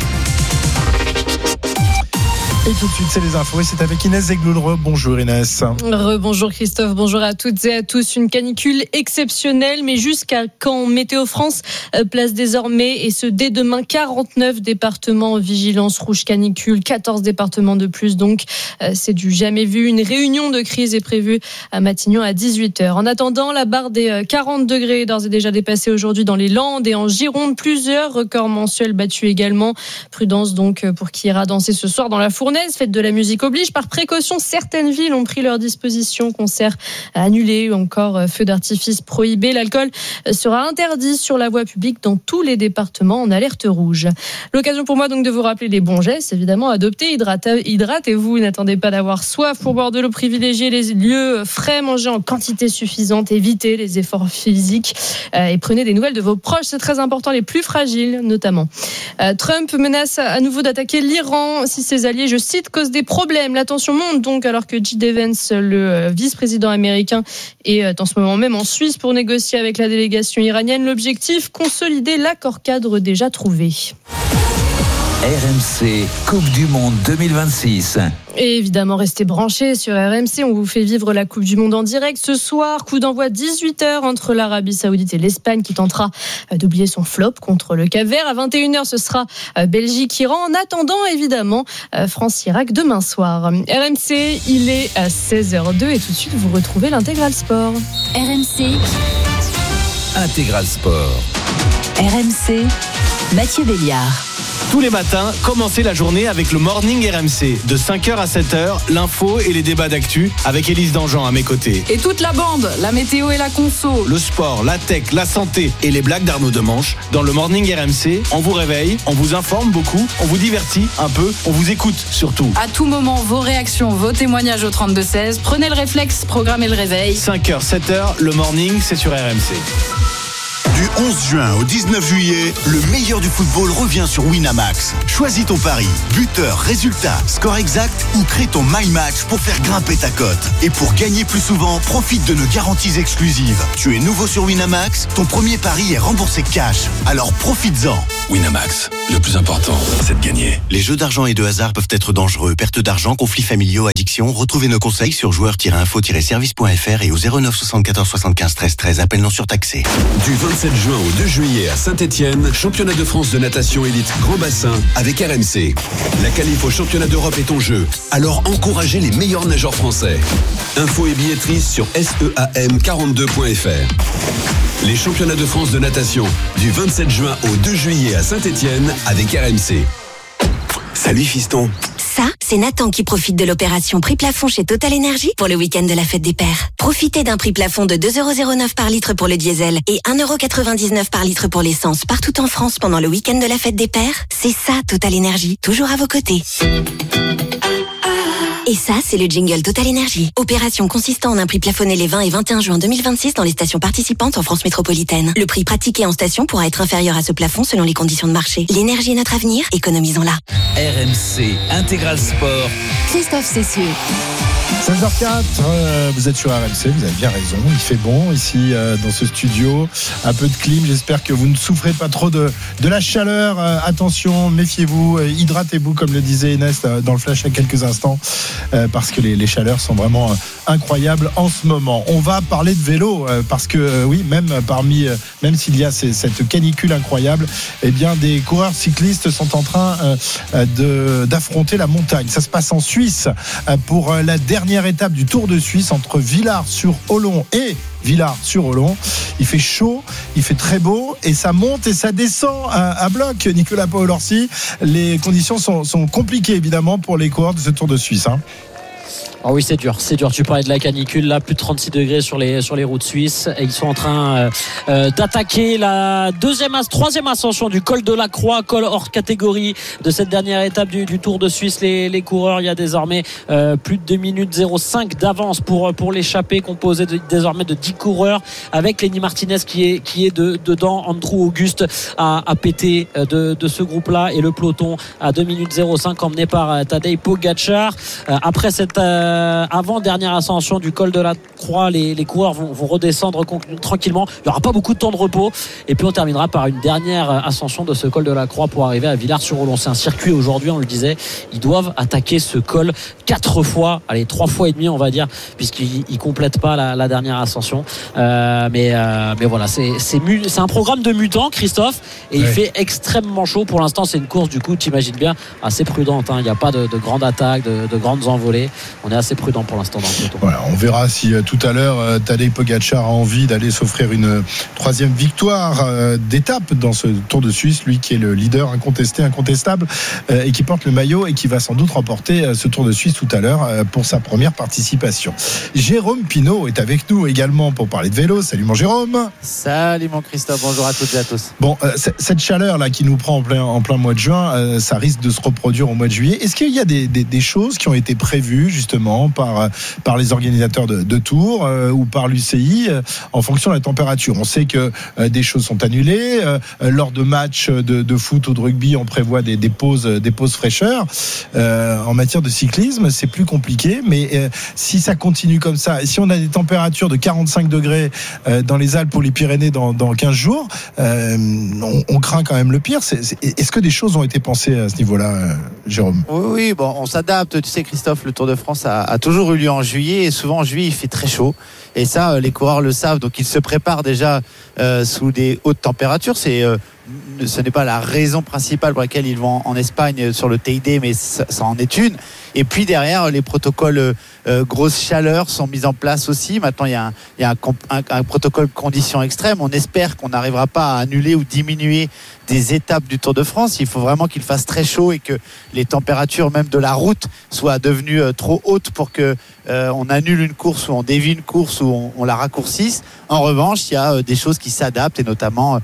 Et tout de suite, c'est les infos et c'est avec Inès Zegloul. Bonjour Inès. Bonjour Christophe, bonjour à toutes et à tous. Une canicule exceptionnelle, mais jusqu'à quand Météo France place désormais, et ce dès demain, 49 départements en vigilance rouge canicule, 14 départements de plus, donc c'est du jamais vu. Une réunion de crise est prévue à Matignon à 18h. En attendant, la barre des 40 degrés est d'ores et déjà dépassée aujourd'hui dans les Landes et en Gironde. Plusieurs records mensuels battus également. Prudence donc pour qui ira danser ce soir dans la fournaise. Fête de la musique oblige. Par précaution, certaines villes ont pris leurs dispositions, concerts annulés ou encore feux d'artifice prohibés. L'alcool sera interdit sur la voie publique dans tous les départements en alerte rouge. L'occasion pour moi donc de vous rappeler les bons gestes, évidemment, adoptez, hydratez-vous, n'attendez pas d'avoir soif pour boire de l'eau, privilégiez les lieux frais, mangez en quantité suffisante, évitez les efforts physiques et prenez des nouvelles de vos proches, c'est très important, les plus fragiles notamment. Trump menace à nouveau d'attaquer l'Iran si ses alliés, je cite, cause des problèmes. La tension monte donc alors que J.D. Vance, le vice-président américain, est en ce moment même en Suisse pour négocier avec la délégation iranienne. L'objectif, consolider l'accord cadre déjà trouvé. RMC Coupe du Monde 2026. Et évidemment, restez branchés sur RMC. On vous fait vivre la Coupe du Monde en direct ce soir. Coup d'envoi 18h entre l'Arabie Saoudite et l'Espagne qui tentera d'oublier son flop contre le Cap-Vert. À 21h, ce sera Belgique-Iran. En attendant, évidemment, France-Irak demain soir. RMC, il est à 16h02 et tout de suite, vous retrouvez l'Intégral Sport. RMC. Intégral Sport. RMC. Mathieu Béliard. Tous les matins, commencez la journée avec le Morning RMC. De 5h à 7h, l'info et les débats d'actu avec Élise Dangean à mes côtés. Et toute la bande, la météo et la conso. Le sport, la tech, la santé et les blagues d'Arnaud Demanche. Dans le Morning RMC, on vous réveille, on vous informe beaucoup, on vous divertit un peu, on vous écoute surtout. À tout moment, vos réactions, vos témoignages au 32-16. Prenez le réflexe, programmez le réveil. 5h, 7h, le Morning, c'est sur RMC. Du 11 juin au 19 juillet, le meilleur du football revient sur Winamax. Choisis ton pari, buteur, résultat, score exact ou crée ton My Match pour faire grimper ta cote. Et pour gagner plus souvent, profite de nos garanties exclusives. Tu es nouveau sur Winamax, ton premier pari est remboursé cash. Alors profites-en. Winamax, le plus important, c'est de gagner. Les jeux d'argent et de hasard peuvent être dangereux. Perte d'argent, conflits familiaux, addiction. Retrouvez nos conseils sur joueurs-info-service.fr et au 09 74 75 13 13. Appel non surtaxé. Du 27 juin au 2 juillet à Saint-Étienne, championnat de France de natation élite grand bassin avec RMC. La qualif au championnat d'Europe est en jeu. Alors encouragez les meilleurs nageurs français. Infos et billetterie sur SEAM42.fr. Les championnats de France de natation du 27 juin au 2 juillet à Saint-Étienne avec RMC. Salut fiston. Ça, c'est Nathan qui profite de l'opération prix plafond chez Total Energy pour le week-end de la fête des pères. Profitez d'un prix plafond de 2,09€ par litre pour le diesel et 1,99€ par litre pour l'essence partout en France pendant le week-end de la fête des pères. C'est ça, Total Energy, toujours à vos côtés. Et ça, c'est le jingle Total Energy. Opération consistant en un prix plafonné les 20 et 21 juin 2026 dans les stations participantes en France métropolitaine. Le prix pratiqué en station pourra être inférieur à ce plafond selon les conditions de marché. L'énergie est notre avenir, économisons-la. RMC Intégral Sport. Christophe Cessieux. 16h04, vous êtes sur RMC, vous avez bien raison, il fait bon ici dans ce studio, un peu de clim, j'espère que vous ne souffrez pas trop de la chaleur, attention, méfiez-vous, hydratez-vous comme le disait Inès dans le flash il y a quelques instants, parce que les chaleurs sont vraiment incroyables en ce moment. On va parler de vélo, parce que oui, même s'il y a cette canicule incroyable, eh bien des coureurs cyclistes sont en train d'affronter la montagne. Ça se passe en Suisse pour la dernière étape du Tour de Suisse entre Villars-sur-Olon et Villars-sur-Olon. Il fait chaud, il fait très beau et ça monte et ça descend à bloc. Nicolas Paolorsi, les conditions sont compliquées évidemment pour les coureurs de ce Tour de Suisse. Ah oui, c'est dur. Tu parlais de la canicule, là, plus de 36 degrés sur les routes suisses. Et ils sont en train d'attaquer la troisième ascension du col de la Croix, col hors catégorie de cette dernière étape du Tour de Suisse. Les coureurs, il y a désormais plus de 2 minutes 05 d'avance pour l'échappée, composée désormais de 10 coureurs, avec Lenny Martinez qui est dedans. Andrew Auguste a pété de ce groupe-là, et le peloton à 2 minutes 05 emmené par Tadej Pogačar. Après cette avant-dernière ascension du col de la Croix, les coureurs vont redescendre tranquillement. Il n'y aura pas beaucoup de temps de repos, et puis on terminera par une dernière ascension de ce col de la Croix pour arriver à Villars-sur-Olon. C'est un circuit aujourd'hui, on le disait, ils doivent attaquer ce col 3 fois et demi on va dire, puisqu'ils complètent pas la dernière ascension, mais voilà, c'est un programme de mutants, Christophe, et il fait extrêmement chaud pour l'instant. C'est une course, du coup, t'imagines bien, assez prudente, il n'y a pas de grandes attaques, de grandes envolées. On est assez prudent pour l'instant dans le peloton. Voilà, on verra si tout à l'heure Tadej Pogačar a envie d'aller s'offrir une 3e victoire d'étape dans ce Tour de Suisse, lui qui est le leader incontestable, et qui porte le maillot et qui va sans doute remporter ce Tour de Suisse tout à l'heure pour sa première participation. Jérôme Pinault est avec nous également pour parler de vélo. Salut mon Jérôme. Salut mon Christophe, bonjour à toutes et à tous. Bon, cette chaleur là qui nous prend en plein mois de juin, ça risque de se reproduire au mois de juillet. Est-ce qu'il y a des choses qui ont été prévues justement règlement, par les organisateurs de tours ou par l'UCI en fonction de la température. On sait que des choses sont annulées. Lors de matchs de foot ou de rugby, on prévoit des pauses fraîcheur. En matière de cyclisme, c'est plus compliqué, mais si ça continue comme ça, et si on a des températures de 45 degrés dans les Alpes ou les Pyrénées dans 15 jours, on craint quand même le pire. Est-ce que des choses ont été pensées à ce niveau-là, Jérôme ? Oui, bon, on s'adapte. Tu sais, Christophe, le Tour de France a toujours eu lieu en juillet, et souvent en juillet, il fait très chaud. Et ça, les coureurs le savent, donc ils se préparent déjà sous des hautes températures. Ce n'est pas la raison principale pour laquelle ils vont en Espagne sur le TID, mais ça en est une. Et puis derrière, les protocoles grosse chaleur sont mis en place aussi. Maintenant, il y a un protocole conditions extrêmes. On espère qu'on n'arrivera pas à annuler ou diminuer des étapes du Tour de France. Il faut vraiment qu'il fasse très chaud et que les températures même de la route soient devenues trop hautes pour que on annule une course ou on dévie une course ou on la raccourcisse. En revanche, il y a des choses qui s'adaptent, et notamment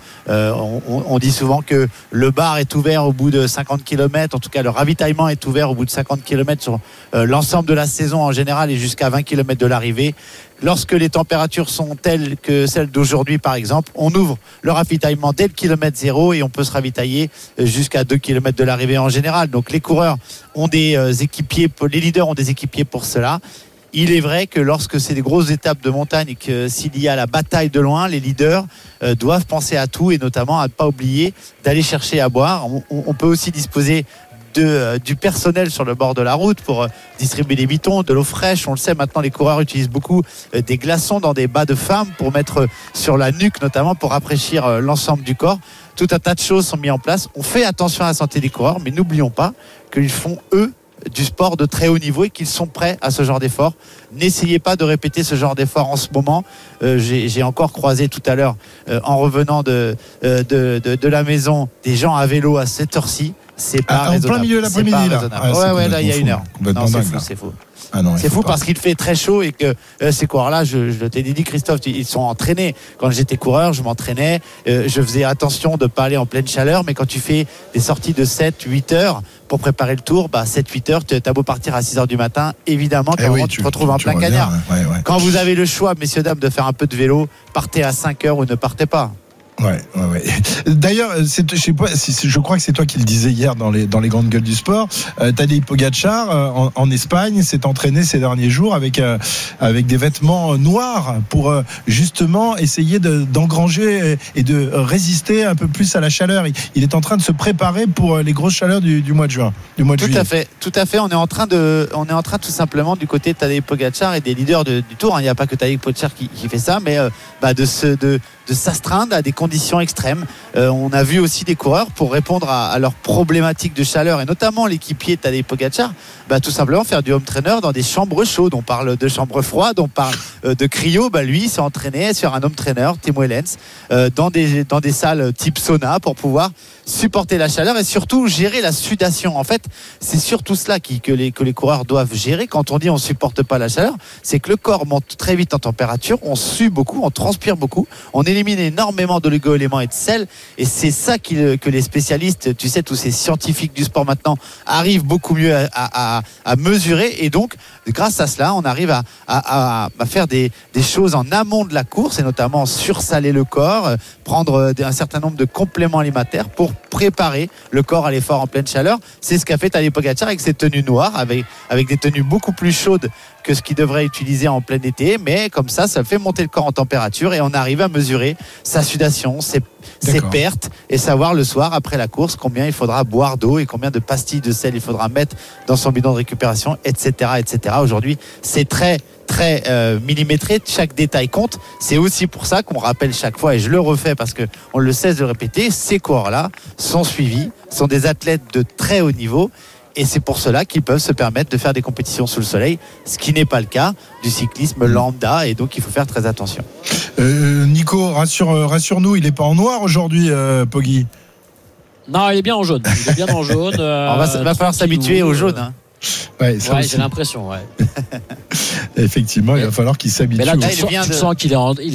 on dit souvent que le bar est ouvert au bout de 50 km, en tout cas le ravitaillement est ouvert au bout de 50 km sur l'ensemble de la saison en général et jusqu'à 20 km de l'arrivée. Lorsque les températures sont telles que celles d'aujourd'hui par exemple, on ouvre le ravitaillement dès le kilomètre 0 et on peut se ravitailler jusqu'à 2 km de l'arrivée en général. Donc les coureurs ont des équipiers, les leaders ont des équipiers pour cela. Il est vrai que lorsque c'est des grosses étapes de montagne et que s'il y a la bataille de loin, les leaders doivent penser à tout, et notamment à ne pas oublier d'aller chercher à boire. On peut aussi disposer du personnel sur le bord de la route pour distribuer des bitons, de l'eau fraîche. On le sait maintenant, les coureurs utilisent beaucoup des glaçons dans des bas de femmes pour mettre sur la nuque notamment, pour rafraîchir l'ensemble du corps. Tout un tas de choses sont mises en place. On fait attention à la santé des coureurs, mais n'oublions pas qu'ils font eux du sport de très haut niveau et qu'ils sont prêts à ce genre d'effort. N'essayez pas de répéter ce genre d'effort en ce moment. J'ai encore croisé tout à l'heure en revenant de la maison des gens à vélo à cette heure-ci. C'est pas raisonnable. En plein milieu de l'après-midi là. Ouais, là il y a une heure. Non, c'est fou. Ah non, c'est fou parce qu'il fait très chaud et que ces coureurs-là, je t'ai dit Christophe, ils sont entraînés. Quand j'étais coureur, je m'entraînais, je faisais attention de ne pas aller en pleine chaleur, mais quand tu fais des sorties de 7-8 heures pour préparer le tour, 7-8 heures, tu as beau partir à 6 heures du matin, évidemment, tu te retrouves en plein cagnard. Ouais. Quand vous avez le choix, messieurs, dames, de faire un peu de vélo, partez à 5 heures ou ne partez pas. Ouais. D'ailleurs, je crois que c'est toi qui le disais hier dans les grandes gueules du sport. Tadej Pogačar en Espagne s'est entraîné ces derniers jours avec des vêtements noirs pour justement essayer d'engranger et de résister un peu plus à la chaleur. Il est en train de se préparer pour les grosses chaleurs du mois de juin, du mois de juillet. Tout à fait. On est en train tout simplement du côté de Tadej Pogačar et des leaders du Tour. Il n'y a pas que Tadej Pogačar qui fait ça, mais de s'astreindre à des conditions extrêmes. On a vu aussi des coureurs pour répondre à leurs problématiques de chaleur, et notamment l'équipier Tadej Pogačar, tout simplement faire du home trainer dans des chambres chaudes. On parle de chambres froides, on parle de cryo. Lui s'est entraîné sur un home trainer, Tim Wellens, dans des salles type sauna pour pouvoir supporter la chaleur et surtout gérer la sudation. En fait, c'est surtout cela que les coureurs doivent gérer. Quand on dit on supporte pas la chaleur, c'est que le corps monte très vite en température, on sue beaucoup, on transpire beaucoup, on élimine énormément d'oligo-éléments et de sel, et c'est ça que les spécialistes, tu sais, tous ces scientifiques du sport maintenant arrivent beaucoup mieux à mesurer, et donc grâce à cela on arrive à faire des choses en amont de la course, et notamment sursaler le corps, prendre un certain nombre de compléments alimentaires pour préparer le corps à l'effort en pleine chaleur. C'est ce qu'a fait Tadej Pogačar avec ses tenues noires, avec des tenues beaucoup plus chaudes que ce qu'il devrait utiliser en plein été, mais comme ça fait monter le corps en température et on arrive à mesurer sa sudation, ses pertes, et savoir le soir après la course combien il faudra boire d'eau et combien de pastilles de sel il faudra mettre dans son bidon de récupération, etc. Aujourd'hui, c'est très millimétré, chaque détail compte. C'est aussi pour ça qu'on rappelle chaque fois, et je le refais parce qu'on le cesse de répéter, ces coureurs-là sont suivis, sont des athlètes de très haut niveau, et c'est pour cela qu'ils peuvent se permettre de faire des compétitions sous le soleil, ce qui n'est pas le cas du cyclisme lambda, et donc il faut faire très attention. Nico, rassure-nous, il n'est pas en noir aujourd'hui, Poggi? Non, il est bien en jaune. Il est bien en jaune. On va falloir s'habituer au jaune. Hein. Ouais, j'ai l'impression. Effectivement, il va falloir qu'il s'habitue. Mais là, tu sens qu'il est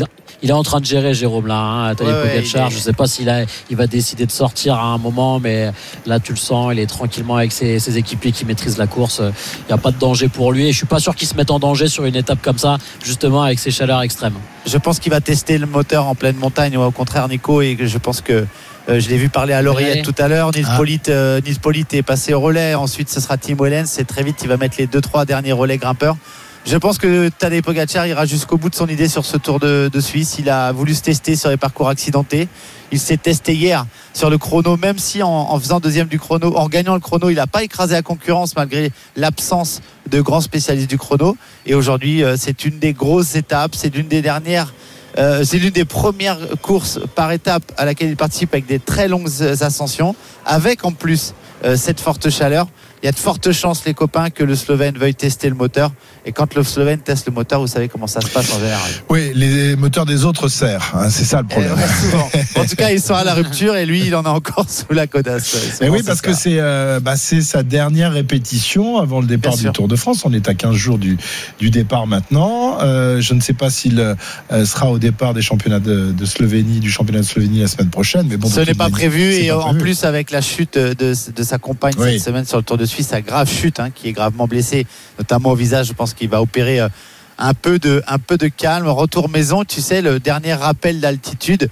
il est en train de gérer, Jérôme, là, hein, Tadej Pogačar. Je sais pas il va décider de sortir à un moment, mais là, tu le sens, il est tranquillement avec ses équipiers qui maîtrisent la course. Il n'y a pas de danger pour lui et je suis pas sûr qu'il se mette en danger sur une étape comme ça, justement avec ces chaleurs extrêmes. Je pense qu'il va tester le moteur en pleine montagne, ou au contraire, Nico, et je pense que je l'ai vu parler à l'oreillette tout à l'heure. Nils Politt est passé au relais. Ensuite, ce sera Tim Wellens. Et très vite, il va mettre les 2-3 derniers relais grimpeurs. Je pense que Tadej Pogačar ira jusqu'au bout de son idée sur ce Tour de Suisse. Il a voulu se tester sur les parcours accidentés. Il s'est testé hier sur le chrono, même si en faisant deuxième du chrono, en gagnant le chrono, il n'a pas écrasé la concurrence malgré l'absence de grands spécialistes du chrono. Et aujourd'hui, c'est une des grosses étapes. C'est l'une des dernières. C'est l'une des premières courses par étape à laquelle il participe avec des très longues ascensions, avec en plus cette forte chaleur. Il y a de fortes chances, les copains, que le Slovène veuille tester le moteur. Et quand le Slovène teste le moteur, vous savez comment ça se passe en général. Oui, les moteurs des autres serrent, hein, c'est ça le problème. Souvent. En tout cas, ils sont à la rupture et lui, il en a encore sous la codasse. Mais oui, parce que c'est sa dernière répétition avant le départ du Tour de France. On est à 15 jours du départ maintenant. Je ne sais pas s'il sera au départ des championnats de Slovénie, du championnat de Slovénie la semaine prochaine. Mais bon, ce n'est pas prévu. Et en plus, avec la chute de sa compagne cette semaine sur le Tour de Suisse, sa grave chute, qui est gravement blessée, notamment au visage, je pense qu'il va opérer un peu de calme. Retour maison, tu sais, le dernier rappel d'altitude.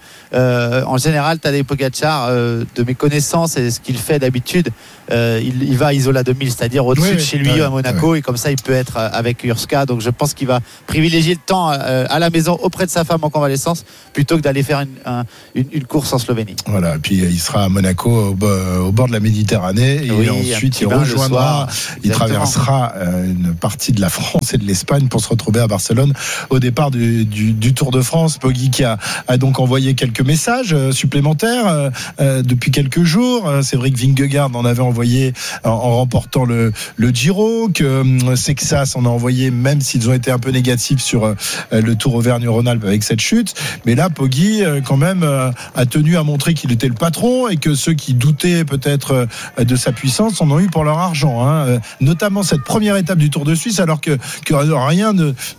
En général, Tadej Pogačar, de mes connaissances et ce qu'il fait d'habitude, il va à Isola 2000, c'est-à-dire au-dessus de chez lui à Monaco, et comme ça il peut être avec Urska. Donc je pense qu'il va privilégier le temps à la maison auprès de sa femme en convalescence plutôt que d'aller faire une course en Slovénie. Voilà, et puis il sera à Monaco au bord de la Méditerranée, et ensuite il rejoindra, il traversera une partie de la France et de l'Espagne pour se retrouver à Barcelone au départ du Tour de France. Poggi qui a donc envoyé quelques messages supplémentaires depuis quelques jours. C'est vrai que Vingegaard en avait envoyé en remportant le Giro, que Sexas en a envoyé, même s'ils ont été un peu négatifs sur le Tour Auvergne-Rhône-Alpes avec cette chute. Mais là, Poggi quand même a tenu à montrer qu'il était le patron, et que ceux qui doutaient peut-être de sa puissance en ont eu pour leur argent, notamment cette première étape du Tour de Suisse, alors que rien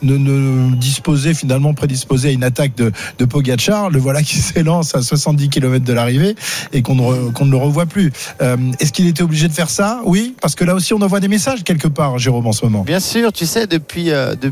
ne disposait, finalement prédisposé à une attaque de Pogačar. Le voilà qui s'élance à 70 km de l'arrivée et qu'on ne le revoit plus. Est-ce qu'il était obligé de faire ça? Oui, parce que là aussi on envoie des messages quelque part, Jérôme, en ce moment. Bien sûr, tu sais, depuis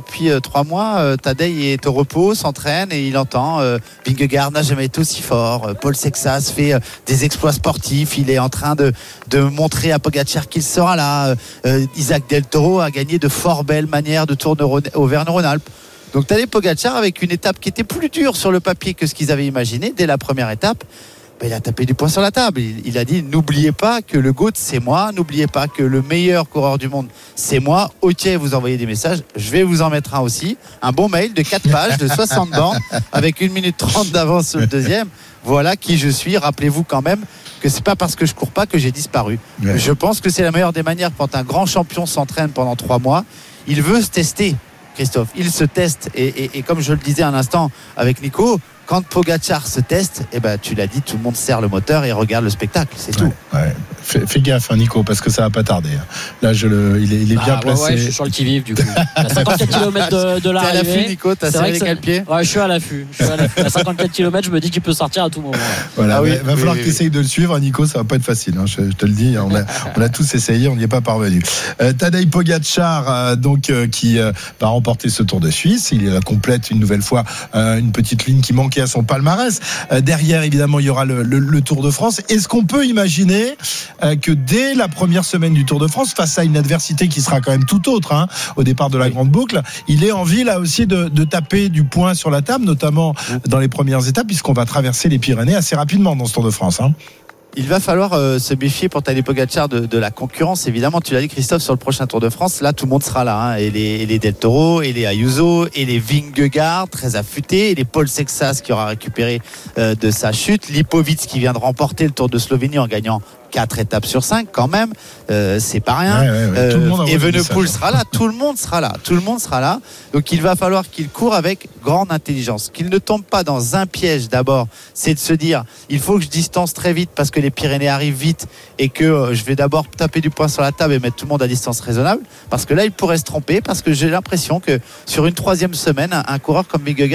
3 mois, Tadej est au repos, s'entraîne et il entend Vingegaard n'a jamais été aussi fort. Paul Sexas fait des exploits sportifs. Il est en train de montrer à Pogačar qu'il sera là. Isaac Del Toro a gagné de fort belles manières de Tour Auvergne-Rhône-Alpes. Donc Tadej Pogačar, avec une étape qui était plus dure sur le papier que ce qu'ils avaient imaginé dès la première étape, il a tapé du poing sur la table. Il a dit, n'oubliez pas que le GOAT c'est moi, n'oubliez pas que le meilleur coureur du monde c'est moi. Ok, vous envoyez des messages, je vais vous en mettre un aussi, un bon mail de 4 pages de 60 bandes avec 1 minute 30 d'avance sur le deuxième. Voilà qui je suis. Rappelez-vous quand même que c'est pas parce que je cours pas que j'ai disparu. Je pense que c'est la meilleure des manières quand un grand champion s'entraîne pendant 3 mois. Il veut se tester, Christophe, il se teste, et comme je le disais un instant avec Nico, quand Pogačar se teste, tu l'as dit, tout le monde serre le moteur et regarde le spectacle, c'est tout. Ouais. Fais gaffe, Nico, parce que ça va pas tarder. Là, il est bien placé. Ouais, je suis sur le qui-vive du coup. À 54 km de l'arrivée. T'es à l'affût, Nico, t'as serré les cale-pieds. Ouais, je suis à l'affût. À 54 km, je me dis qu'il peut sortir à tout moment. Voilà, va falloir que tu essayes de le suivre, Nico, ça va pas être facile. Je te le dis, on a tous essayé, on n'y est pas parvenu. Tadej Pogačar, qui va remporter ce Tour de Suisse. Il complète une nouvelle fois une petite ligne qui manquait à son palmarès. Derrière, évidemment, il y aura le Tour de France. Est-ce qu'on peut imaginer que dès la première semaine du Tour de France, face à une adversité qui sera quand même tout autre, au départ de la grande boucle, il ait envie là aussi de taper du poing sur la table, notamment dans les premières étapes, puisqu'on va traverser les Pyrénées assez rapidement dans ce Tour de France. Il va falloir se méfier pour Tadej Pogačar de la concurrence. Évidemment, tu l'as dit, Christophe, sur le prochain Tour de France, là tout le monde sera là, et les Del Toro, et les Ayuso, et les Vingegaard très affûtés, et les Paul Sexas qui aura récupéré de sa chute, Lipovic qui vient de remporter le Tour de Slovénie en gagnant 4 étapes sur 5 quand même, c'est pas rien. Evenepoel sera là, tout le monde sera là. Donc il va falloir qu'il court avec grande intelligence, qu'il ne tombe pas dans un piège. D'abord, c'est de se dire, il faut que je distance très vite parce que les Pyrénées arrivent vite, et que je vais d'abord taper du poing sur la table et mettre tout le monde à distance raisonnable, parce que là il pourrait se tromper, parce que j'ai l'impression que sur une 3e semaine, un coureur comme Vingegaard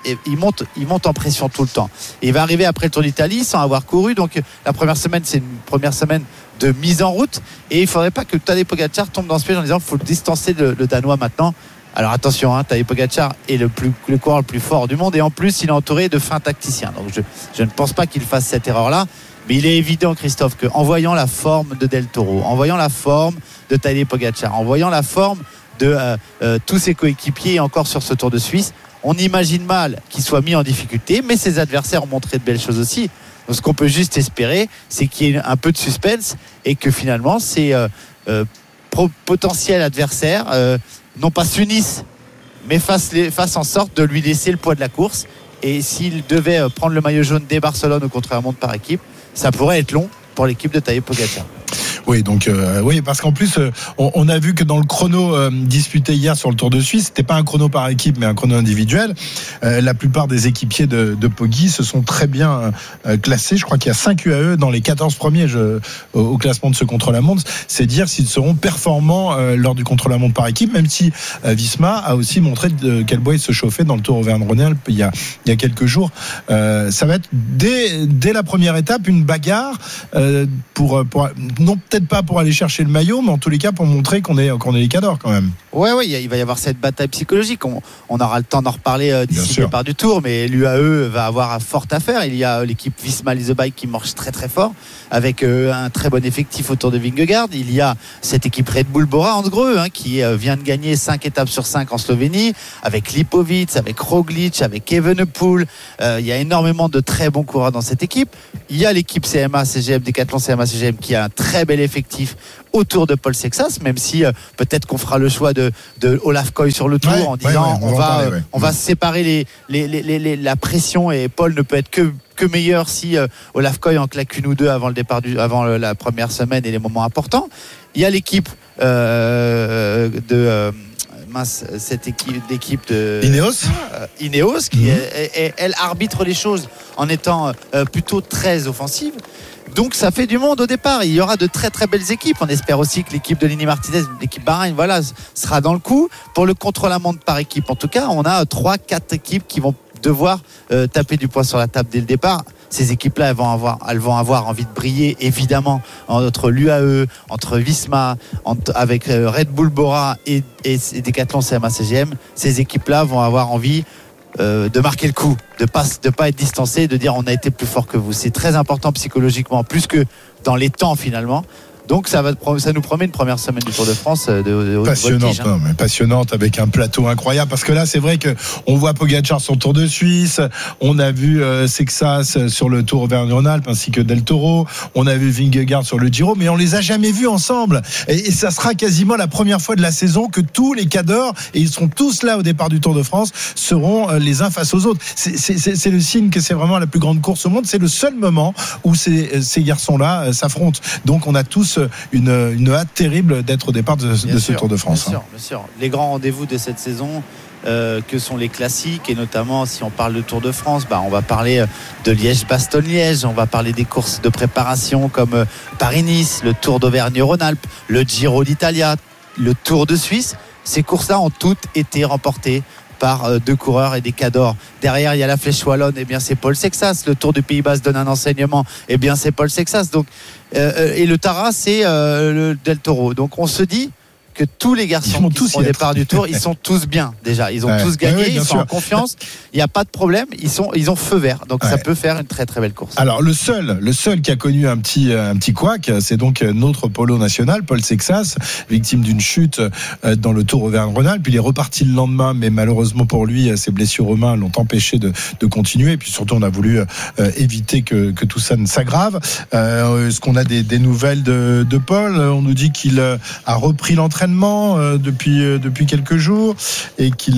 il monte en pression tout le temps. Et il va arriver après le Tour d'Italie sans avoir couru. Donc la première semaine, c'est une première semaine de mise en route. Et il ne faudrait pas que Tadej Pogačar tombe dans ce piège en disant qu'il faut distancer le Danois maintenant. Alors attention, Tadej Pogačar est le coureur le plus fort du monde. Et en plus, il est entouré de fins tacticiens. Donc je ne pense pas qu'il fasse cette erreur-là. Mais il est évident, Christophe, qu'en voyant la forme de Del Toro, en voyant la forme de Tadej Pogačar, en voyant la forme de tous ses coéquipiers encore sur ce Tour de Suisse, on imagine mal qu'il soit mis en difficulté, mais ses adversaires ont montré de belles choses aussi. Donc ce qu'on peut juste espérer, c'est qu'il y ait un peu de suspense et que finalement ces potentiels adversaires non pas s'unissent, mais fassent en sorte de lui laisser le poids de la course. Et s'il devait prendre le maillot jaune dès Barcelone au contre-la-montre par équipe, ça pourrait être long pour l'équipe de Tadej Pogačar. Oui, donc oui, parce qu'en plus on a vu que dans le chrono disputé hier sur le Tour de Suisse, c'était pas un chrono par équipe mais un chrono individuel. La plupart des équipiers de Poggi se sont très bien classés. Je crois qu'il y a 5 UAE dans les 14 premiers au classement de ce contre-la-montre. C'est dire s'ils seront performants lors du contre-la-montre par équipe, même si Visma a aussi montré de quel bois il se chauffait dans le Tour Auvergne-Rhône-Alpes il y a quelques jours. Ça va être dès la première étape une bagarre pour non peut-être pas pour aller chercher le maillot, mais en tous les cas pour montrer qu'on est les cadors quand même. Ouais, il va y avoir cette bataille psychologique. On aura le temps d'en reparler d'ici le départ du Tour, mais l'UAE va avoir forte affaire. Il y a l'équipe Visma Leasebike qui marche très très fort avec un très bon effectif autour de Vingegaard. Il y a cette équipe Red Bull Bora Hansgrohe qui vient de gagner 5 étapes sur 5 en Slovénie avec Lipovic, avec Roglic, avec Evenepoel. Il y a énormément de très bons coureurs dans cette équipe. Il y a l'équipe CMA CGM, Decathlon CMA CGM qui a un très bel effectif autour de Paul Sexas, même si peut-être qu'on fera le choix de Olaf Koy sur le Tour en disant on va séparer la pression et Paul ne peut être que meilleur si Olaf Koy en claque une ou deux avant la première semaine et les moments importants. Il y a l'équipe cette équipe de Ineos qui elle arbitre les choses en étant plutôt très offensive. Donc ça fait du monde au départ. Il y aura de très très belles équipes. On espère aussi que l'équipe de Lenny Martinez, l'équipe Bahreïn, sera dans le coup. Pour le contre-la-montre par équipe, en tout cas, on a 3-4 équipes qui vont devoir taper du poing sur la table dès le départ. Ces équipes-là, elles vont avoir envie de briller, évidemment, entre l'UAE, entre Visma, avec Red Bull Bora et Decathlon CMA CGM. Ces équipes-là vont avoir envie de marquer le coup, de pas être distancé, de dire on a été plus fort que vous. C'est très important psychologiquement, plus que dans les temps finalement. Donc ça nous promet une première semaine du Tour de France de passionnante, passionnante avec un plateau incroyable parce que là c'est vrai que on voit Pogačar sur le Tour de Suisse, on a vu Sexas sur le Tour Auvergne-Rhône-Alpes ainsi que Del Toro, on a vu Vingegaard sur le Giro, mais on les a jamais vus ensemble et ça sera quasiment la première fois de la saison que tous les cadors, et ils seront tous là au départ du Tour de France, seront les uns face aux autres. C'est le signe que c'est vraiment la plus grande course au monde. C'est le seul moment où ces garçons-là s'affrontent. Donc on a tous une hâte terrible d'être au départ de ce Tour de France. Bien sûr. Les grands rendez-vous de cette saison que sont les classiques, et notamment si on parle de Tour de France, on va parler de Liège-Bastogne-Liège, on va parler des courses de préparation comme Paris-Nice, le Tour d'Auvergne-Rhône-Alpes, le Giro d'Italia, le Tour de Suisse. Ces courses-là ont toutes été remportées par 2 coureurs et des cadors. Derrière, il y a la Flèche Wallonne, c'est Paul Sexas. Le Tour du Pays Basque donne un enseignement, c'est Paul Sexas. Donc, et le Tara, c'est le Del Toro. Donc, on se dit que tous les garçons qui sont au départ du Tour, ils sont tous bien déjà. Ils ont tous gagné, ils sont en confiance. Il n'y a pas de problème. Ils ont feu vert. Donc ça peut faire une très très belle course. Alors le seul qui a connu un petit couac, c'est donc notre polo national, Paul Sexas, victime d'une chute dans le Tour Auvergne-Rhône-Alpes. Puis il est reparti le lendemain, mais malheureusement pour lui, ses blessures aux mains l'ont empêché de continuer. Et puis surtout, on a voulu éviter que tout ça ne s'aggrave. Est-ce qu'on a des nouvelles de Paul? On nous dit qu'il a repris l'entraînement depuis quelques jours et qu'il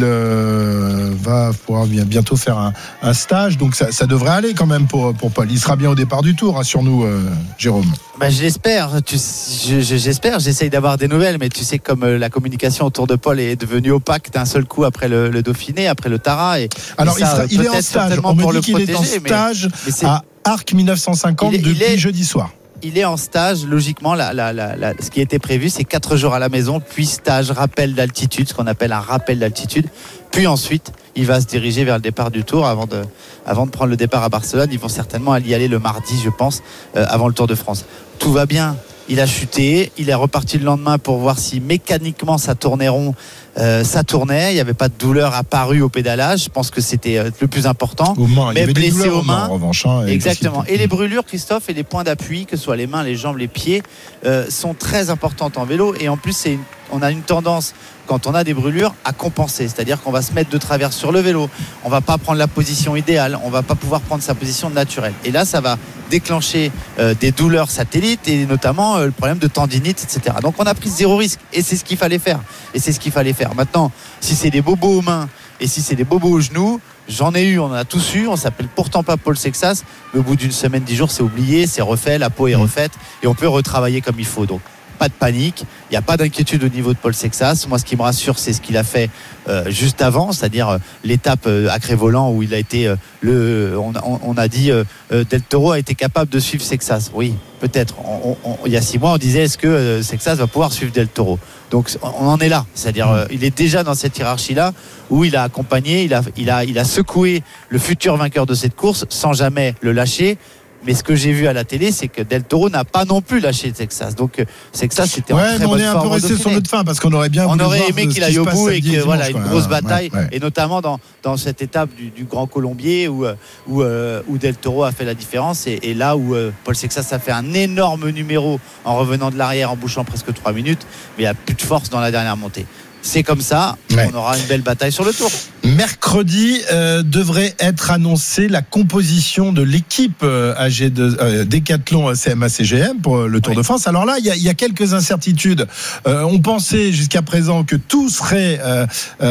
va pouvoir bientôt faire un stage, donc ça devrait aller quand même pour Paul. Il sera bien au départ du Tour, rassure-nous Jérôme. Je l'espère, j'espère, j'essaye d'avoir des nouvelles, mais tu sais comme la communication autour de Paul est devenue opaque d'un seul coup après le Dauphiné, après le Tara. Alors il est en stage, on me dit qu'il est en stage à Arc 1950 depuis jeudi soir. il est en stage. Logiquement, ce qui était prévu, c'est 4 jours à la maison, puis stage, rappel d'altitude, ce qu'on appelle un rappel d'altitude. Puis ensuite, il va se diriger vers le départ du Tour avant de prendre le départ à Barcelone. Ils vont certainement y aller le mardi, je pense, avant le Tour de France. Tout va bien. Il a chuté, il est reparti le lendemain pour voir si mécaniquement ça tournait rond. Ça tournait, il n'y avait pas de douleur apparue au pédalage. Je pense que c'était le plus important. Au Mans, mais blessé aux mains. En revanche, exactement. Et les brûlures, Christophe, et les points d'appui, que ce soit les mains, les jambes, les pieds, sont très importantes en vélo. Et en plus, on a une tendance, quand on a des brûlures, à compenser. C'est-à-dire qu'on va se mettre de travers sur le vélo. On va pas prendre la position idéale. On va pas pouvoir prendre sa position naturelle. Et là, ça va déclencher des douleurs satellites et notamment le problème de tendinite, etc. Donc on a pris 0 risque et c'est ce qu'il fallait faire. Maintenant, si c'est des bobos aux mains et si c'est des bobos aux genoux, j'en ai eu, on en a tous eu. On s'appelle pourtant pas Paul Sexas, mais au bout d'une semaine, 10 jours, c'est oublié, c'est refait, la peau est refaite et on peut retravailler comme il faut. Donc pas de panique, il n'y a pas d'inquiétude au niveau de Paul Sexas. Moi, ce qui me rassure, c'est ce qu'il a fait juste avant, c'est-à-dire l'étape à Cré-Volant où il a été on a dit Del Toro a été capable de suivre Sexas. Oui, peut-être. Il y a 6 mois, on disait est-ce que Sexas va pouvoir suivre Del Toro. Donc on en est là, c'est-à-dire il est déjà dans cette hiérarchie-là où il a accompagné, il a secoué le futur vainqueur de cette course sans jamais le lâcher. Mais ce que j'ai vu à la télé, c'est que Del Toro n'a pas non plus lâché Sexas. Donc Sexas c'était en très bonne forme. On est un peu resté sur notre fin parce qu'on aurait bien aimé qu'il aille au bout et que voilà une grosse bataille et notamment dans cette étape du Grand Colombier où Del Toro a fait la différence et là où Paul Sexas a fait un énorme numéro en revenant de l'arrière en bouchant presque 3 minutes, mais il n'y a plus de force dans la dernière montée. C'est comme ça, on aura une belle bataille sur le Tour. Mercredi devrait être annoncée la composition de l'équipe Décathlon CMA-CGM pour le Tour de France. Alors là, il y a quelques incertitudes. On pensait jusqu'à présent que tout serait